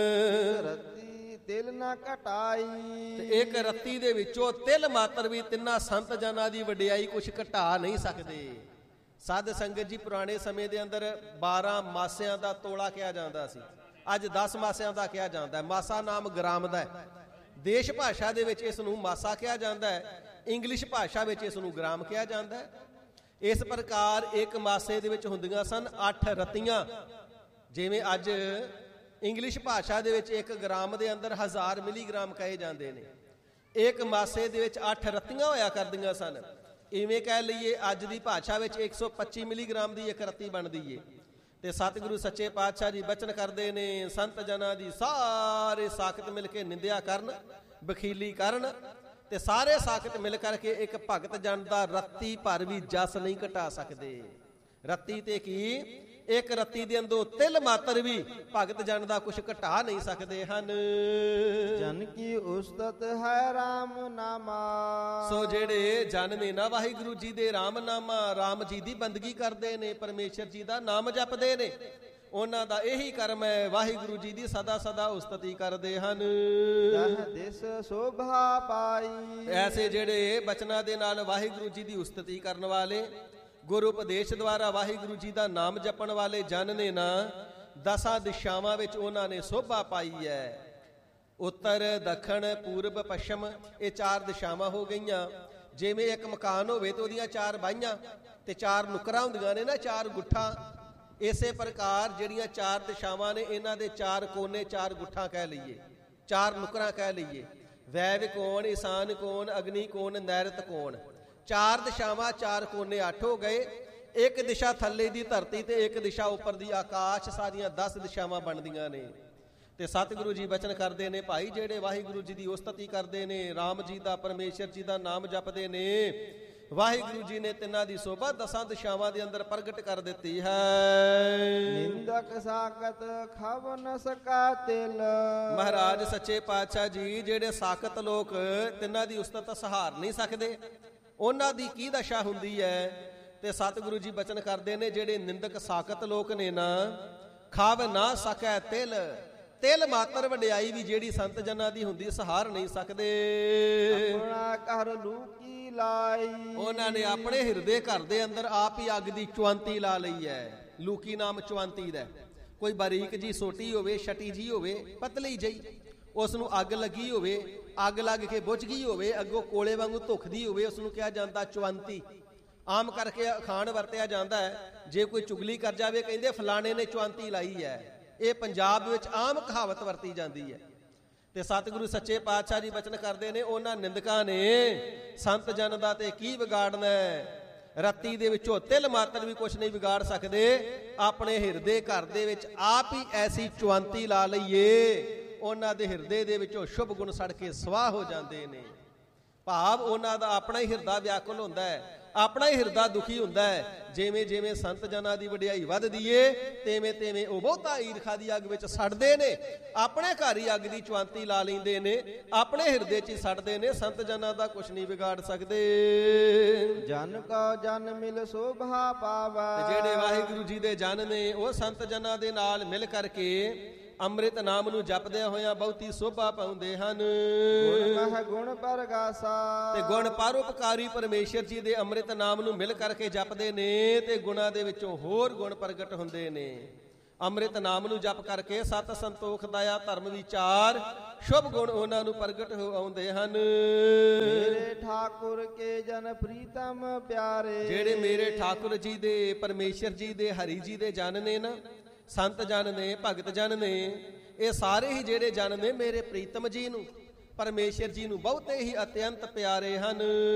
ਰੱਤੀ ਤਿਲ ਨਾ ਘਟਾਈ। ਤੇ ਇੱਕ ਰੱਤੀ ਦੇ ਵਿੱਚੋਂ ਤਿਲ ਮਾਤਰ ਵੀ ਤਿੰਨਾਂ ਸੰਤ ਜਨਾਂ ਦੀ ਵਡਿਆਈ ਕੁਛ ਘਟਾ ਨਹੀਂ ਸਕਦੇ। ਸਾਧ ਸੰਗਤ ਜੀ, ਪੁਰਾਣੇ ਸਮੇਂ ਦੇ ਅੰਦਰ ਬਾਰਾਂ ਮਾਸਿਆਂ ਦਾ ਤੋਲਾ ਕਿਹਾ ਜਾਂਦਾ ਸੀ, ਅੱਜ ਦਸ ਮਾਸਿਆਂ ਦਾ ਕਿਹਾ ਜਾਂਦਾ ਹੈ। ਮਾਸਾ ਨਾਮ ਗ੍ਰਾਮ ਦਾ ਹੈ। ਦੇਸ਼ ਭਾਸ਼ਾ ਦੇ ਵਿੱਚ ਇਸ ਨੂੰ ਮਾਸਾ ਕਿਹਾ ਜਾਂਦਾ ਹੈ, ਇੰਗਲਿਸ਼ ਭਾਸ਼ਾ ਵਿੱਚ ਇਸ ਨੂੰ ਗ੍ਰਾਮ ਕਿਹਾ ਜਾਂਦਾ ਹੈ। ਇਸ ਪ੍ਰਕਾਰ ਇੱਕ ਮਾਸੇ ਦੇ ਵਿੱਚ ਹੁੰਦੀਆਂ ਸਨ ਅੱਠ ਰਤੀਆਂ। ਜਿਵੇਂ ਅੱਜ ਇੰਗਲਿਸ਼ ਭਾਸ਼ਾ ਦੇ ਵਿੱਚ ਇੱਕ ਗ੍ਰਾਮ ਦੇ ਅੰਦਰ ਹਜ਼ਾਰ ਮਿਲੀਗ੍ਰਾਮ ਕਹੇ ਜਾਂਦੇ ਨੇ, ਇੱਕ ਮਾਸੇ ਦੇ ਵਿੱਚ ਅੱਠ ਰਤੀਆਂ ਹੋਇਆ ਕਰਦੀਆਂ ਸਨ। ਇਵੇਂ ਕਹਿ ਲਈਏ ਅੱਜ ਦੀ ਭਾਸ਼ਾ ਵਿੱਚ ਇੱਕ ਸੌ ਪੱਚੀ ਮਿਲੀਗ੍ਰਾਮ ਦੀ ਇੱਕ ਰੱਤੀ ਬਣਦੀ ਏ। ਤੇ ਸਤਿਗੁਰੂ ਸੱਚੇ ਪਾਤਸ਼ਾਹ ਜੀ ਬਚਨ ਕਰਦੇ ਨੇ, ਸੰਤ ਜਨਾਂ ਦੀ ਸਾਰੇ ਸਾਖਤ ਮਿਲ ਕੇ ਨਿੰਦਿਆ ਕਰਨ, ਬਖੀਲੀ ਕਰਨ, ਤੇ ਸਾਰੇ ਸਾਖਤ ਮਿਲ ਕਰਕੇ ਇੱਕ ਭਗਤ ਜਨ ਦਾ ਰੱਤੀ ਭਰ ਵੀ ਜਸ ਨਹੀਂ ਘਟਾ ਸਕਦੇ। ਰੱਤੀ ਤੇ ਕੀ, ਇੱਕ ਰੱਤੀ ਦੇ ਅੰਦਰ ਤਿਲ ਮਾਤਰ ਵੀ ਭਗਤ ਜਨ ਦਾ ਕੁਛ ਘਟਾ ਨਹੀਂ ਸਕਦੇ ਹਨ। ਜਨ ਕੀ ਉਸਤਤ ਹੈ ਰਾਮ ਨਾਮਾ। ਸੋ ਜਿਹੜੇ ਜਨ ਨੇ ਨਾ ਵਾਹਿਗੁਰੂ ਜੀ ਦੇ ਰਾਮ ਨਾਮਾ, ਰਾਮ ਜੀ ਦੀ ਬੰਦਗੀ ਕਰਦੇ ਨੇ, ਪਰਮੇਸ਼ਰ ਜੀ ਦਾ ਨਾਮ ਜਪਦੇ ਨੇ, ਉਹਨਾਂ ਦਾ ਇਹੀ ਕਰਮ ਹੈ, ਵਾਹਿਗੁਰੂ ਜੀ ਦੀ ਸਦਾ ਸਦਾ ਉਸਤਤੀ ਕਰਦੇ ਹਨ। ਦਿਸ ਸ਼ੋਭਾ ਪਾਈ। ਐਸੇ ਜਿਹੜੇ ਬਚਨਾਂ ਦੇ ਨਾਲ ਵਾਹਿਗੁਰੂ ਜੀ ਦੀ ਉਸਤਤੀ ਕਰਨ ਵਾਲੇ, ਗੁਰੂ ਉਪਦੇਸ਼ ਦੁਆਰਾ ਵਾਹਿਗੁਰੂ ਜੀ ਦਾ ਨਾਮ ਜਪਣ ਵਾਲੇ ਜਨ ਨੇ ਨਾ, ਦਸਾਂ ਦਿਸ਼ਾਵਾਂ ਵਿੱਚ ਉਹਨਾਂ ਨੇ ਸ਼ੋਭਾ ਪਾਈ ਹੈ। ਉੱਤਰ, ਦੱਖਣ, ਪੂਰਬ, ਪੱਛਮ, ਇਹ ਚਾਰ ਦਿਸ਼ਾਵਾਂ ਹੋ ਗਈਆਂ। ਜਿਵੇਂ ਇੱਕ ਮਕਾਨ ਹੋਵੇ ਤੇ ਉਹਦੀਆਂ ਚਾਰ ਬਾਹੀਆਂ ਤੇ ਚਾਰ ਨੁਕਰਾਂ ਹੁੰਦੀਆਂ ਨੇ ਨਾ, ਚਾਰ ਗੁੱਠਾਂ। ਇਸੇ ਪ੍ਰਕਾਰ ਜਿਹੜੀਆਂ ਚਾਰ ਦਿਸ਼ਾਵਾਂ ਨੇ, ਇਹਨਾਂ ਦੇ ਚਾਰ ਕੋਨੇ, ਚਾਰ ਗੁੱਠਾਂ ਕਹਿ ਲਈਏ, ਚਾਰ ਨੁਕਰਾਂ ਕਹਿ ਲਈਏ। ਵੈਵ ਕੋਣ, ਈਸਾਨ ਕੋਣ, ਅਗਨੀ ਕੋਣ, ਨੈਰਤ ਕੋਣ। ਚਾਰ ਦਿਸ਼ਾਵਾਂ, ਚਾਰ ਕੋਨੇ, ਅੱਠ ਹੋ ਗਏ। ਇੱਕ ਦਿਸ਼ਾ ਥੱਲੇ ਦੀ ਧਰਤੀ ਤੇ ਇੱਕ ਦਿਸ਼ਾ ਉੱਪਰ ਦੀ ਆਕਾਸ਼, ਸਾਰੀਆਂ ਦਸ ਦਿਸ਼ਾਵਾਂ ਬਣਦੀਆਂ ਨੇ। ਤੇ ਸਤਿਗੁਰੂ ਜੀ ਬਚਨ ਕਰਦੇ ਨੇ, ਭਾਈ ਜਿਹੜੇ ਵਾਹਿਗੁਰੂ ਜੀ ਦੀ ਉਸਤਤੀ ਕਰਦੇ ਨੇ, ਰਾਮ ਜੀ ਦਾ, ਪਰਮੇਸ਼ਰ ਜੀ ਦਾ ਨਾਮ ਜਪਦੇ ਨੇ, ਵਾਹਿਗੁਰੂ ਜੀ ਨੇ ਤਿੰਨਾਂ ਦੀ ਸੋਭਾ ਦਸਾਂ ਦਿਸ਼ਾਵਾਂ ਦੇ ਅੰਦਰ ਪ੍ਰਗਟ ਕਰ ਦਿੱਤੀ ਹੈ। ਨਿੰਦਕ ਸਾਕਤ ਖਵ ਨ ਸਕਾ ਤਿਲ। ਮਹਾਰਾਜ ਸੱਚੇ ਪਾਤਸ਼ਾਹ ਜੀ, ਜਿਹੜੇ ਸਾਕਤ ਲੋਕ ਤਿੰਨਾਂ ਦੀ ਉਸਤਤ ਸਹਾਰ ਨਹੀਂ ਸਕਦੇ, ਉਹਨਾਂ ਦੀ ਕੀ ਦਸ਼ਾ ਹੁੰਦੀ ਹੈ। ਤੇ ਸਤਿਗੁਰੂ ਜੀ ਬਚਨ ਕਰਦੇ ਨੇ, ਜਿਹੜੇ ਨਿੰਦਕ ਸਾਕਤ ਲੋਕ ਨੇ ਨਾ, ਖਵ ਨਾ ਸਕੈ ਤਿਲ। ਤਿਲ ਮਾਤਰ ਵਡਿਆਈ ਵੀ ਜਿਹੜੀ ਸੰਤ ਜਨਾਂ ਦੀ ਹੁੰਦੀ, ਸਹਾਰ ਨਹੀਂ ਸਕਦੇ। ਆਪਣਾ ਘਰ ਲੂਕੀ ਲਾਈ। ਉਹਨਾਂ ਨੇ ਆਪਣੇ ਹਿਰਦੇ ਘਰ ਦੇ ਅੰਦਰ ਆਪ ਹੀ ਅੱਗ ਦੀ ਚੁਆਂਤੀ ਲਾ ਲਈ ਹੈ। ਲੂਕੀ ਨਾਮ ਚੁਆਂਤੀ ਦਾ। ਕੋਈ ਬਾਰੀਕ ਜੀ ਸੋਟੀ ਹੋਵੇ, ਛਟੀ ਜੀ ਹੋਵੇ, ਪਤਲੀ ਜਿਹੀ, ਉਸ ਨੂੰ ਅੱਗ ਲੱਗੀ ਹੋਵੇ, ਅੱਗ ਲੱਗ ਕੇ ਬੁਝ ਗਈ ਹੋਵੇ, ਅੱਗੋਂ ਕੋਲੇ ਵਾਂਗੂ ਧੁਖਦੀ ਹੋਵੇ, ਉਸ ਨੂੰ ਕਿਹਾ ਜਾਂਦਾ ਚੁਆਂਤੀ। ਆਮ ਕਰਕੇ ਅਖਾਣ ਵਰਤਿਆ ਜਾਂਦਾ ਹੈ। ਜੇ ਕੋਈ ਚੁਗਲੀ ਕਰ ਜਾਵੇ, ਕਹਿੰਦੇ ਫਲਾਣੇ ਨੇ ਚੁਆਂਤੀ ਲਾਈ ਹੈ। ਇਹ ਪੰਜਾਬ ਵਿੱਚ ਆਮ ਕਹਾਵਤ ਵਰਤੀ ਜਾਂਦੀ ਹੈ। ਤੇ ਸਤਿਗੁਰੂ ਸੱਚੇ ਪਾਤਸ਼ਾਹ ਜੀ ਬਚਨ ਕਰਦੇ ਨੇ, ਉਹਨਾਂ ਨਿੰਦਕਾਂ ਨੇ ਸੰਤ ਜਨ ਦਾ ਤੇ ਕੀ ਵਿਗਾੜਨਾ ਹੈ। ਰੱਤੀ ਦੇ ਵਿੱਚੋਂ ਤਿਲ ਮਾਤਰ ਵੀ ਕੁਛ ਨਹੀਂ ਵਿਗਾੜ ਸਕਦੇ। ਆਪਣੇ ਹਿਰਦੇ ਘਰ ਦੇ ਵਿੱਚ ਆਪ ਹੀ ਐਸੀ ਚੁਆਂਤੀ ਲਾ ਲਈਏ, ਉਹਨਾਂ ਦੇ ਹਿਰਦੇ ਦੇ ਵਿੱਚੋਂ ਸ਼ੁਭ ਗੁਣ ਸੜ ਕੇ ਸਵਾਹ ਹੋ ਜਾਂਦੇ ਨੇ। ਭਾਵ ਉਹਨਾਂ ਦਾ ਆਪਣਾ ਹੀ ਹਿਰਦਾ ਵਿਆਕੁਲ ਹੁੰਦਾ ਹੈ, ਆਪਣਾ ਹੀ ਹਿਰਦਾ ਦੁਖੀ ਹੁੰਦਾ ਹੈ। ਜਿਵੇਂ ਜਿਵੇਂ ਸੰਤ ਜਨਾਂ ਦੀ ਵਡਿਆਈ ਵੱਧਦੀ ਏ, ਤਿਵੇਂ ਤਿਵੇਂ ਉਹ ਬਹੁਤਾ ਈਰਖਾ ਦੀ ਅੱਗ ਵਿੱਚ ਸੜਦੇ ਨੇ, ਆਪਣੇ ਘਰ ਹੀ ਅੱਗ ਦੀ ਚੁਆਂਤੀ ਲਾ ਲੈਂਦੇ ਨੇ, ਆਪਣੇ ਹਿਰਦੇ 'ਚ ਹੀ ਸੜਦੇ ਨੇ। ਸੰਤ ਜਨਾਂ ਦਾ ਕੁਛ ਨਹੀਂ ਵਿਗਾੜ ਸਕਦੇ। ਜਨ ਕੋ ਜਨ ਮਿਲ ਸ਼ੋਭਾ ਪਾਵੈ। ਜਿਹੜੇ ਵਾਹਿਗੁਰੂ ਜੀ ਦੇ ਜਨ ਨੇ, ਉਹ ਸੰਤ ਜਨਾਂ ਦੇ ਨਾਲ ਮਿਲ ਕਰਕੇ ਅੰਮ੍ਰਿਤ ਨਾਮ ਨੂੰ ਜਪਦਿਆਂ ਹੋਇਆਂ ਬਹੁਤੀ ਸੋਭਾ ਪਾਉਂਦੇ ਹਨ। ਗੁਣ ਮਹਿ ਗੁਣ ਪਰਗਾਸਾ। ਤੇ ਗੁਣ ਪਰਉਪਕਾਰੀ ਪਰਮੇਸ਼ਰ ਜੀ ਦੇ ਅੰਮ੍ਰਿਤ ਨਾਮ ਨੂੰ ਮਿਲ ਕਰਕੇ ਜਪਦੇ ਨੇ, ਤੇ ਗੁਣਾਂ ਦੇ ਵਿੱਚੋਂ ਹੋਰ ਗੁਣ ਪ੍ਰਗਟ ਹੁੰਦੇ ਨੇ। ਅੰਮ੍ਰਿਤ ਨਾਮ ਨੂੰ ਜਪ ਕਰਕੇ ਸਤ ਸੰਤੋਖ ਦਇਆ ਧਰਮ ਵਿਚਾਰ ਸ਼ੁਭ ਗੁਣ ਉਹਨਾਂ ਨੂੰ ਪ੍ਰਗਟ ਹੋ ਆਉਂਦੇ ਹਨ। ਮੇਰੇ ਠਾਕੁਰ ਕੇ ਜਨ ਪ੍ਰੀਤਮ ਪਿਆਰੇ, ਜਿਹੜੇ ਮੇਰੇ ਠਾਕੁਰ ਜੀ ਦੇ, ਪਰਮੇਸ਼ਰ ਜੀ ਦੇ, ਹਰੀ ਜੀ ਦੇ ਜਨ ਨੇ ਨਾ, ਸੰਤ ਜਨ ਨੇ, ਭਗਤ ਜਨ ਨੇ, ਇਹ ਸਾਰੇ ਹੀ ਜਿਹੜੇ ਜਨ ਨੇ ਮੇਰੇ ਪ੍ਰੀਤਮ ਜੀ ਨੂੰ, ਪਰਮੇਸ਼ਰ ਜੀ ਨੂੰ ਬਹੁਤੇ ਹੀ ਅਤਿਅੰਤ ਪਿਆਰੇ ਹਨ।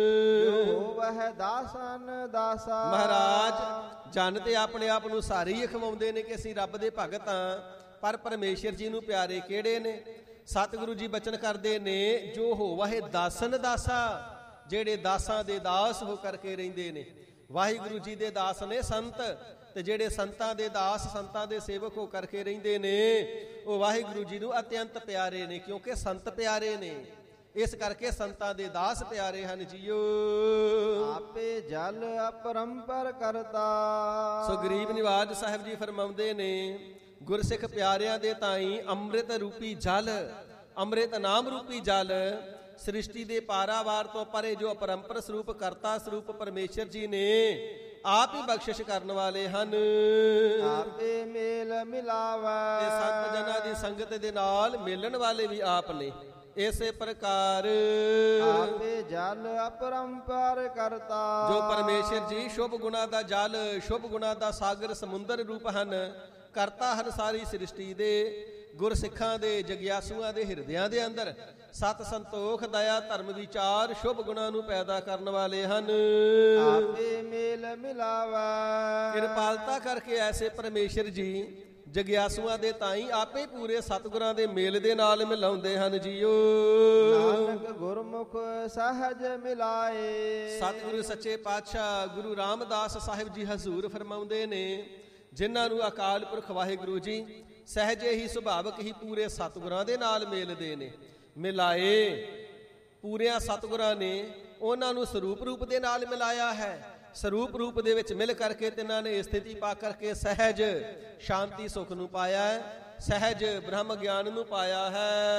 ਹੋਵਹਿ ਦਾਸਨ ਦਾਸਾ, ਮਹਾਰਾਜ ਜਨ ਤੇ ਆਪਣੇ ਆਪ ਨੂੰ ਸਾਰੇ ਹੀ ਅਖਵਾਉਂਦੇ ਨੇ ਕਿ ਅਸੀਂ ਰੱਬ ਦੇ ਭਗਤ ਹਾਂ, ਪਰ ਪਰਮੇਸ਼ਰ ਜੀ ਨੂੰ ਪਿਆਰੇ ਕਿਹੜੇ ਨੇ? ਸਤਿਗੁਰੂ ਜੀ ਬਚਨ ਕਰਦੇ ਨੇ, ਜੋ ਹੋਵਹਿ ਦਾਸਨ ਦਾਸਾ, ਜਿਹੜੇ ਦਾਸਾਂ ਦੇ ਦਾਸ ਹੋ ਕਰਕੇ ਰਹਿੰਦੇ ਨੇ। ਵਾਹਿਗੁਰੂ ਜੀ ਦੇ ਦਾਸ ਨੇ ਸੰਤ, ਤੇ ਜਿਹੜੇ ਸੰਤਾਂ ਦੇ ਦਾਸ, ਸੰਤਾਂ ਦੇ ਸੇਵਕ ਹੋ ਕਰਕੇ ਰਹਿੰਦੇ ਨੇ, ਉਹ ਵਾਹਿਗੁਰੂ ਜੀ ਨੂੰ ਅਤਿਅੰਤ ਪਿਆਰੇ ਨੇ, ਕਿਉਂਕਿ ਸੰਤ ਪਿਆਰੇ ਨੇ, ਇਸ ਕਰਕੇ ਸੰਤਾਂ ਦੇ ਦਾਸ ਪਿਆਰੇ ਹਨ ਜੀਓ। ਆਪੇ ਜਲ ਅਪਰੰਪਰ ਕਰਤਾ, ਸੋ ਗਰੀਬ ਨਿਵਾਜ ਸਾਹਿਬ ਜੀ ਫਰਮਾਉਂਦੇ ਨੇ, ਗੁਰਸਿੱਖ ਪਿਆਰਿਆਂ ਦੇ ਤਾਈਂ ਅੰਮ੍ਰਿਤ ਰੂਪੀ ਜਲ, ਅੰਮ੍ਰਿਤ ਨਾਮ ਰੂਪੀ ਜਲ, ਸ੍ਰਿਸ਼ਟੀ ਦੇ ਪਾਰਾਵਾਰ ਤੋਂ ਪਰੇ ਜੋ ਅਪਰੰਪਰ ਸਰੂਪ ਕਰਤਾ ਸਰੂਪ ਪਰਮੇਸ਼ਰ ਜੀ ਨੇ ਆਪ ਹੀ ਬਖਸ਼ਿਸ਼ ਕਰਨ ਵਾਲੇ ਹਨ। ਆਪੇ ਮੇਲ ਮਿਲਾਵੈ, ਤੇ ਸੰਤ ਜਨਾਂ ਦੀ ਸੰਗਤ ਦੇ ਨਾਲ ਮਿਲਣ ਵਾਲੇ ਵੀ ਆਪ ਨੇ। ਇਸੇ ਪ੍ਰਕਾਰ ਆਪੇ ਜਲ ਅਪਰੰਪਰ ਕਰਤਾ, ਜੋ ਪਰਮੇਸ਼ਰ ਜੀ ਸ਼ੁਭ ਗੁਣਾ ਦਾ ਜਲ, ਸ਼ੁਭ ਗੁਣਾ ਦਾ ਸਾਗਰ, ਸਮੁੰਦਰ ਰੂਪ ਹਨ, ਕਰਤਾ ਹਨ ਸਾਰੀ ਸ੍ਰਿਸ਼ਟੀ ਦੇ। ਗੁਰਸਿੱਖਾਂ ਦੇ, ਜਗਿਆਸੂਆਂ ਦੇ ਹਿਰਦਿਆਂ ਦੇ ਅੰਦਰ ਸਤ ਸੰਤੋਖ ਦਇਆ ਧਰਮ ਵਿਚਾਰ ਸ਼ੁਭ ਗੁਣਾਂ ਨੂੰ ਪੈਦਾ ਕਰਨ ਵਾਲੇ ਹਨ। ਆਪੇ ਮੇਲ ਮਿਲਾਵੈ, ਕਿਰਪਾਲਤਾ ਕਰਕੇ ਐਸੇ ਪਰਮੇਸ਼ਰ ਜੀ ਜਗਿਆਸੂਆਂ ਦੇ ਤਾਈਂ ਆਪੇ ਪੂਰੇ ਸਤਿਗੁਰਾਂ ਦੇ ਮੇਲ ਦੇ ਨਾਲ ਮਿਲਾਉਂਦੇ ਹਨ ਜੀਓ। ਨਾਨਕ ਗੁਰਮੁਖ ਸਹਜ ਮਿਲਾਏ, ਸਤਿਗੁਰੂ ਸੱਚੇ ਪਾਤਸ਼ਾਹ ਗੁਰੂ ਰਾਮਦਾਸ ਸਾਹਿਬ ਜੀ ਹਜ਼ੂਰ ਫਰਮਾਉਂਦੇ ਨੇ, ਜਿਨ੍ਹਾਂ ਨੂੰ ਅਕਾਲ ਪੁਰਖ ਵਾਹਿਗੁਰੂ ਜੀ ਸਹਿਜੇ ਹੀ ਸੁਭਾਵਕ ਹੀ ਪੂਰੇ ਸਤਿਗੁਰਾਂ ਦੇ ਨਾਲ ਮੇਲਦੇ ਨੇ, ਮਿਲਾਏ। ਪੂਰਿਆਂ ਸਤਿਗੁਰਾਂ ਨੇ ਉਹਨਾਂ ਨੂੰ ਸਰੂਪ ਰੂਪ ਦੇ ਨਾਲ ਮਿਲਾਇਆ ਹੈ। ਸਰੂਪ ਰੂਪ ਦੇ ਵਿੱਚ ਮਿਲ ਕਰਕੇ ਤਿੰਨਾਂ ਨੇ ਸਥਿਤੀ ਪਾ ਕਰਕੇ ਸਹਿਜ ਸ਼ਾਂਤੀ ਸੁਖ ਨੂੰ ਪਾਇਆ ਹੈ, ਸਹਿਜ ਬ੍ਰਹਮ ਗਿਆਨ ਨੂੰ ਪਾਇਆ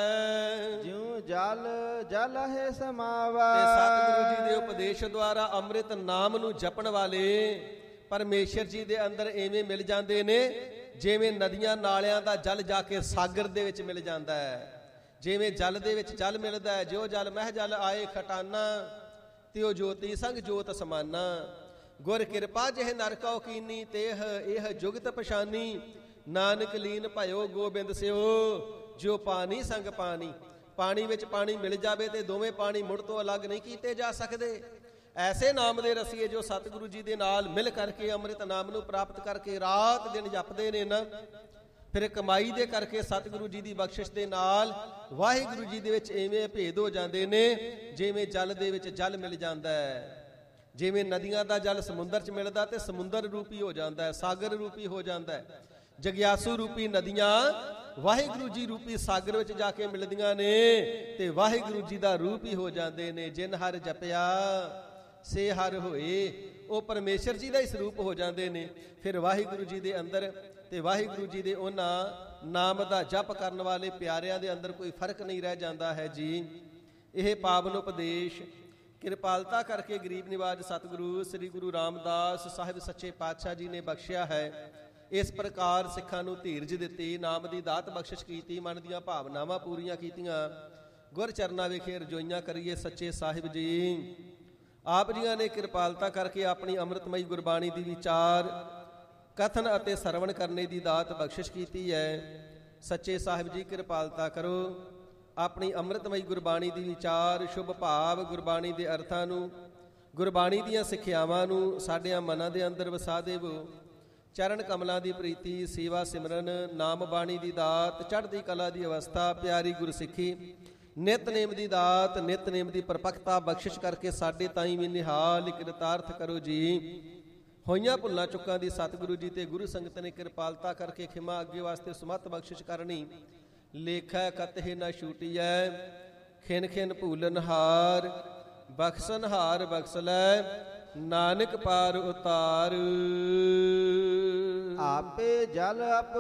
ਹੈ। ਜਿਉ ਜਲ ਜਲ ਹੈ ਸਮਾਵੈ, ਤੇ ਸਤਿਗੁਰੂ ਜੀ ਦੇ ਉਪਦੇਸ਼ ਦੁਆਰਾ ਅੰਮ੍ਰਿਤ ਨਾਮ ਨੂੰ ਜਪਣ ਵਾਲੇ ਪਰਮੇਸ਼ਰ ਜੀ ਦੇ ਅੰਦਰ ਐਵੇਂ ਮਿਲ ਜਾਂਦੇ ਨੇ, ਜਿਵੇਂ ਨਦੀਆਂ ਨਾਲਿਆਂ ਦਾ ਜਲ ਜਾ ਕੇ ਸਾਗਰ ਦੇ ਵਿੱਚ ਮਿਲ ਜਾਂਦਾ ਹੈ। ਜਿਵੇਂ ਜਲ ਦੇ ਵਿੱਚ ਜਲ ਮਿਲਦਾ ਹੈ, ਜੋ ਜਲ ਮਹਿ ਜਲ ਆਏ ਖਟਾਨਾ, ਤਿਉ ਜੋਤੀ ਸੰਗ ਜੋਤ ਸਮਾਨਾ। ਗੁਰ ਕਿਰਪਾ ਜਿਹ ਨਰ ਕਉ ਕੀਨੀ, ਤੇਹ ਇਹ ਜੁਗਤ ਪਛਾਨੀ। ਨਾਨਕ ਲੀਨ ਭਇਓ ਗੋਬਿੰਦ ਸਿਓ, ਜੋ ਪਾਣੀ ਸੰਗ ਪਾਣੀ। ਪਾਣੀ ਵਿੱਚ ਪਾਣੀ ਮਿਲ ਜਾਵੇ ਤੇ ਦੋਵੇਂ ਪਾਣੀ ਮੁੜ ਤੋਂ ਅਲੱਗ ਨਹੀਂ ਕੀਤੇ ਜਾ ਸਕਦੇ। ਐਸੇ ਨਾਮ ਦੇ ਰਸੀਏ ਜੋ ਸਤਿਗੁਰੂ ਜੀ ਦੇ ਨਾਲ ਮਿਲ ਕਰਕੇ ਅੰਮ੍ਰਿਤ ਨਾਮ ਨੂੰ ਪ੍ਰਾਪਤ ਕਰਕੇ ਰਾਤ ਦਿਨ ਜਪਦੇ ਨੇ ਨਾ, ਫਿਰ ਕਮਾਈ ਦੇ ਕਰਕੇ ਸਤਿਗੁਰੂ ਜੀ ਦੀ ਬਖਸ਼ਿਸ਼ ਦੇ ਨਾਲ ਵਾਹਿਗੁਰੂ ਜੀ ਦੇ ਵਿੱਚ ਐਵੇਂ ਭੇਦ ਹੋ ਜਾਂਦੇ ਨੇ, ਜਿਵੇਂ ਜਲ ਦੇ ਵਿੱਚ ਜਲ ਮਿਲ ਜਾਂਦਾ ਹੈ। ਜਿਵੇਂ ਨਦੀਆਂ ਦਾ ਜਲ ਸਮੁੰਦਰ 'ਚ ਮਿਲਦਾ ਤੇ ਸਮੁੰਦਰ ਰੂਪੀ ਹੋ ਜਾਂਦਾ ਹੈ, ਸਾਗਰ ਰੂਪੀ ਹੋ ਜਾਂਦਾ ਹੈ। ਜਗਿਆਸੂ ਰੂਪੀ ਨਦੀਆਂ ਵਾਹਿਗੁਰੂ ਜੀ ਰੂਪੀ ਸਾਗਰ ਵਿੱਚ ਜਾ ਕੇ ਮਿਲਦੀਆਂ ਨੇ ਤੇ ਵਾਹਿਗੁਰੂ ਜੀ ਦਾ ਰੂਪ ਹੀ ਹੋ ਜਾਂਦੇ ਨੇ। ਜਿਨ ਹਰ ਜਪਿਆ ਸੇ ਹਰ ਹੋਏ, ਉਹ ਪਰਮੇਸ਼ਰ ਜੀ ਦਾ ਹੀ ਸਰੂਪ ਹੋ ਜਾਂਦੇ ਨੇ। ਫਿਰ ਵਾਹਿਗੁਰੂ ਜੀ ਦੇ ਅੰਦਰ ਤੇ ਵਾਹਿਗੁਰੂ ਜੀ ਦੇ ਉਹਨਾਂ ਨਾਮ ਦਾ ਜਪ ਕਰਨ ਵਾਲੇ ਪਿਆਰਿਆਂ ਦੇ ਅੰਦਰ ਕੋਈ ਫਰਕ ਨਹੀਂ ਰਹਿ ਜਾਂਦਾ ਹੈ ਜੀ। ਇਹ ਪਾਵਨ ਉਪਦੇਸ਼ ਕਿਰਪਾਲਤਾ ਕਰਕੇ ਗਰੀਬ ਨਿਵਾਜ ਸਤਿਗੁਰੂ ਸ੍ਰੀ ਗੁਰੂ ਰਾਮਦਾਸ ਸਾਹਿਬ ਸੱਚੇ ਪਾਤਸ਼ਾਹ ਜੀ ਨੇ ਬਖਸ਼ਿਆ ਹੈ। ਇਸ ਪ੍ਰਕਾਰ ਸਿੱਖਾਂ ਨੂੰ ਧੀਰਜ ਦਿੱਤੀ, ਨਾਮ ਦੀ ਦਾਤ ਬਖਸ਼ਿਸ਼ ਕੀਤੀ, ਮਨ ਦੀਆਂ ਭਾਵਨਾਵਾਂ ਪੂਰੀਆਂ ਕੀਤੀਆਂ। ਗੁਰ ਚਰਨਾਂ ਵਿਖੇ ਰਜੋਈਆਂ ਕਰੀਏ ਸੱਚੇ ਸਾਹਿਬ ਜੀ। ਆਪ ਜੀਆਂ ਨੇ ਕਿਰਪਾਲਤਾ ਕਰਕੇ ਆਪਣੀ ਅੰਮ੍ਰਿਤਮਈ ਗੁਰਬਾਣੀ ਦੀ ਵਿਚਾਰ ਕਥਨ ਅਤੇ ਸਰਵਣ ਕਰਨੇ ਦੀ ਦਾਤ ਬਖਸ਼ਿਸ਼ ਕੀਤੀ ਹੈ। ਸੱਚੇ ਸਾਹਿਬ ਜੀ ਕਿਰਪਾਲਤਾ ਕਰੋ, ਆਪਣੀ ਅੰਮ੍ਰਿਤਮਈ ਗੁਰਬਾਣੀ ਦੀ ਵਿਚਾਰ, ਸ਼ੁਭ ਭਾਵ, ਗੁਰਬਾਣੀ ਦੇ ਅਰਥਾਂ ਨੂੰ, ਗੁਰਬਾਣੀ ਦੀਆਂ ਸਿੱਖਿਆਵਾਂ ਨੂੰ ਸਾਡਿਆਂ ਮਨਾਂ ਦੇ ਅੰਦਰ ਵਸਾ ਦੇਵੋ। ਚਰਨ ਕਮਲਾਂ ਦੀ ਪ੍ਰੀਤੀ, ਸੇਵਾ ਸਿਮਰਨ, ਨਾਮ ਬਾਣੀ ਦੀ ਦਾਤ, ਚੜ੍ਹਦੀ ਕਲਾ ਦੀ ਅਵਸਥਾ, ਪਿਆਰੀ ਗੁਰਸਿੱਖੀ, ਨਿਤਨੇਮ ਦੀ ਦਾਤ, ਨਿਤਨੇਮ ਦੀ ਪਰਪੱਕਤਾ ਬਖਸ਼ਿਸ਼ ਕਰਕੇ ਸਾਡੇ ਤਾਈਂ ਵੀ ਨਿਹਾਲ ਕਿਰਤਾਰਥ ਕਰੋ ਜੀ। ਹੋਈਆਂ ਭੁੱਲਾਂ ਚੁੱਕਾਂ ਦੀ ਸਤਿਗੁਰੂ ਜੀ ਤੇ ਗੁਰੂ ਸੰਗਤ ਨੇ ਕਿਰਪਾਲਤਾ ਕਰਕੇ ਖਿਮਾ ਅੱਗੇ ਵਾਸਤੇ ਸੁਮਤ ਬਖਸ਼ਿਸ਼ ਕਰਨੀ। ਲੇਖਾ ਕਤਹਿ ਨਾ ਛੂਟੀਐ, ਖਿਨ ਖਿਨ ਭੂਲਨ ਹਾਰ, ਬਖਸ਼ਨ ਹਾਰ ਬਖਸ਼ ਲੈ, ਨਾਨਕ ਪਾਰ ਉਤਾਰ। ਆਪੇ ਜਲ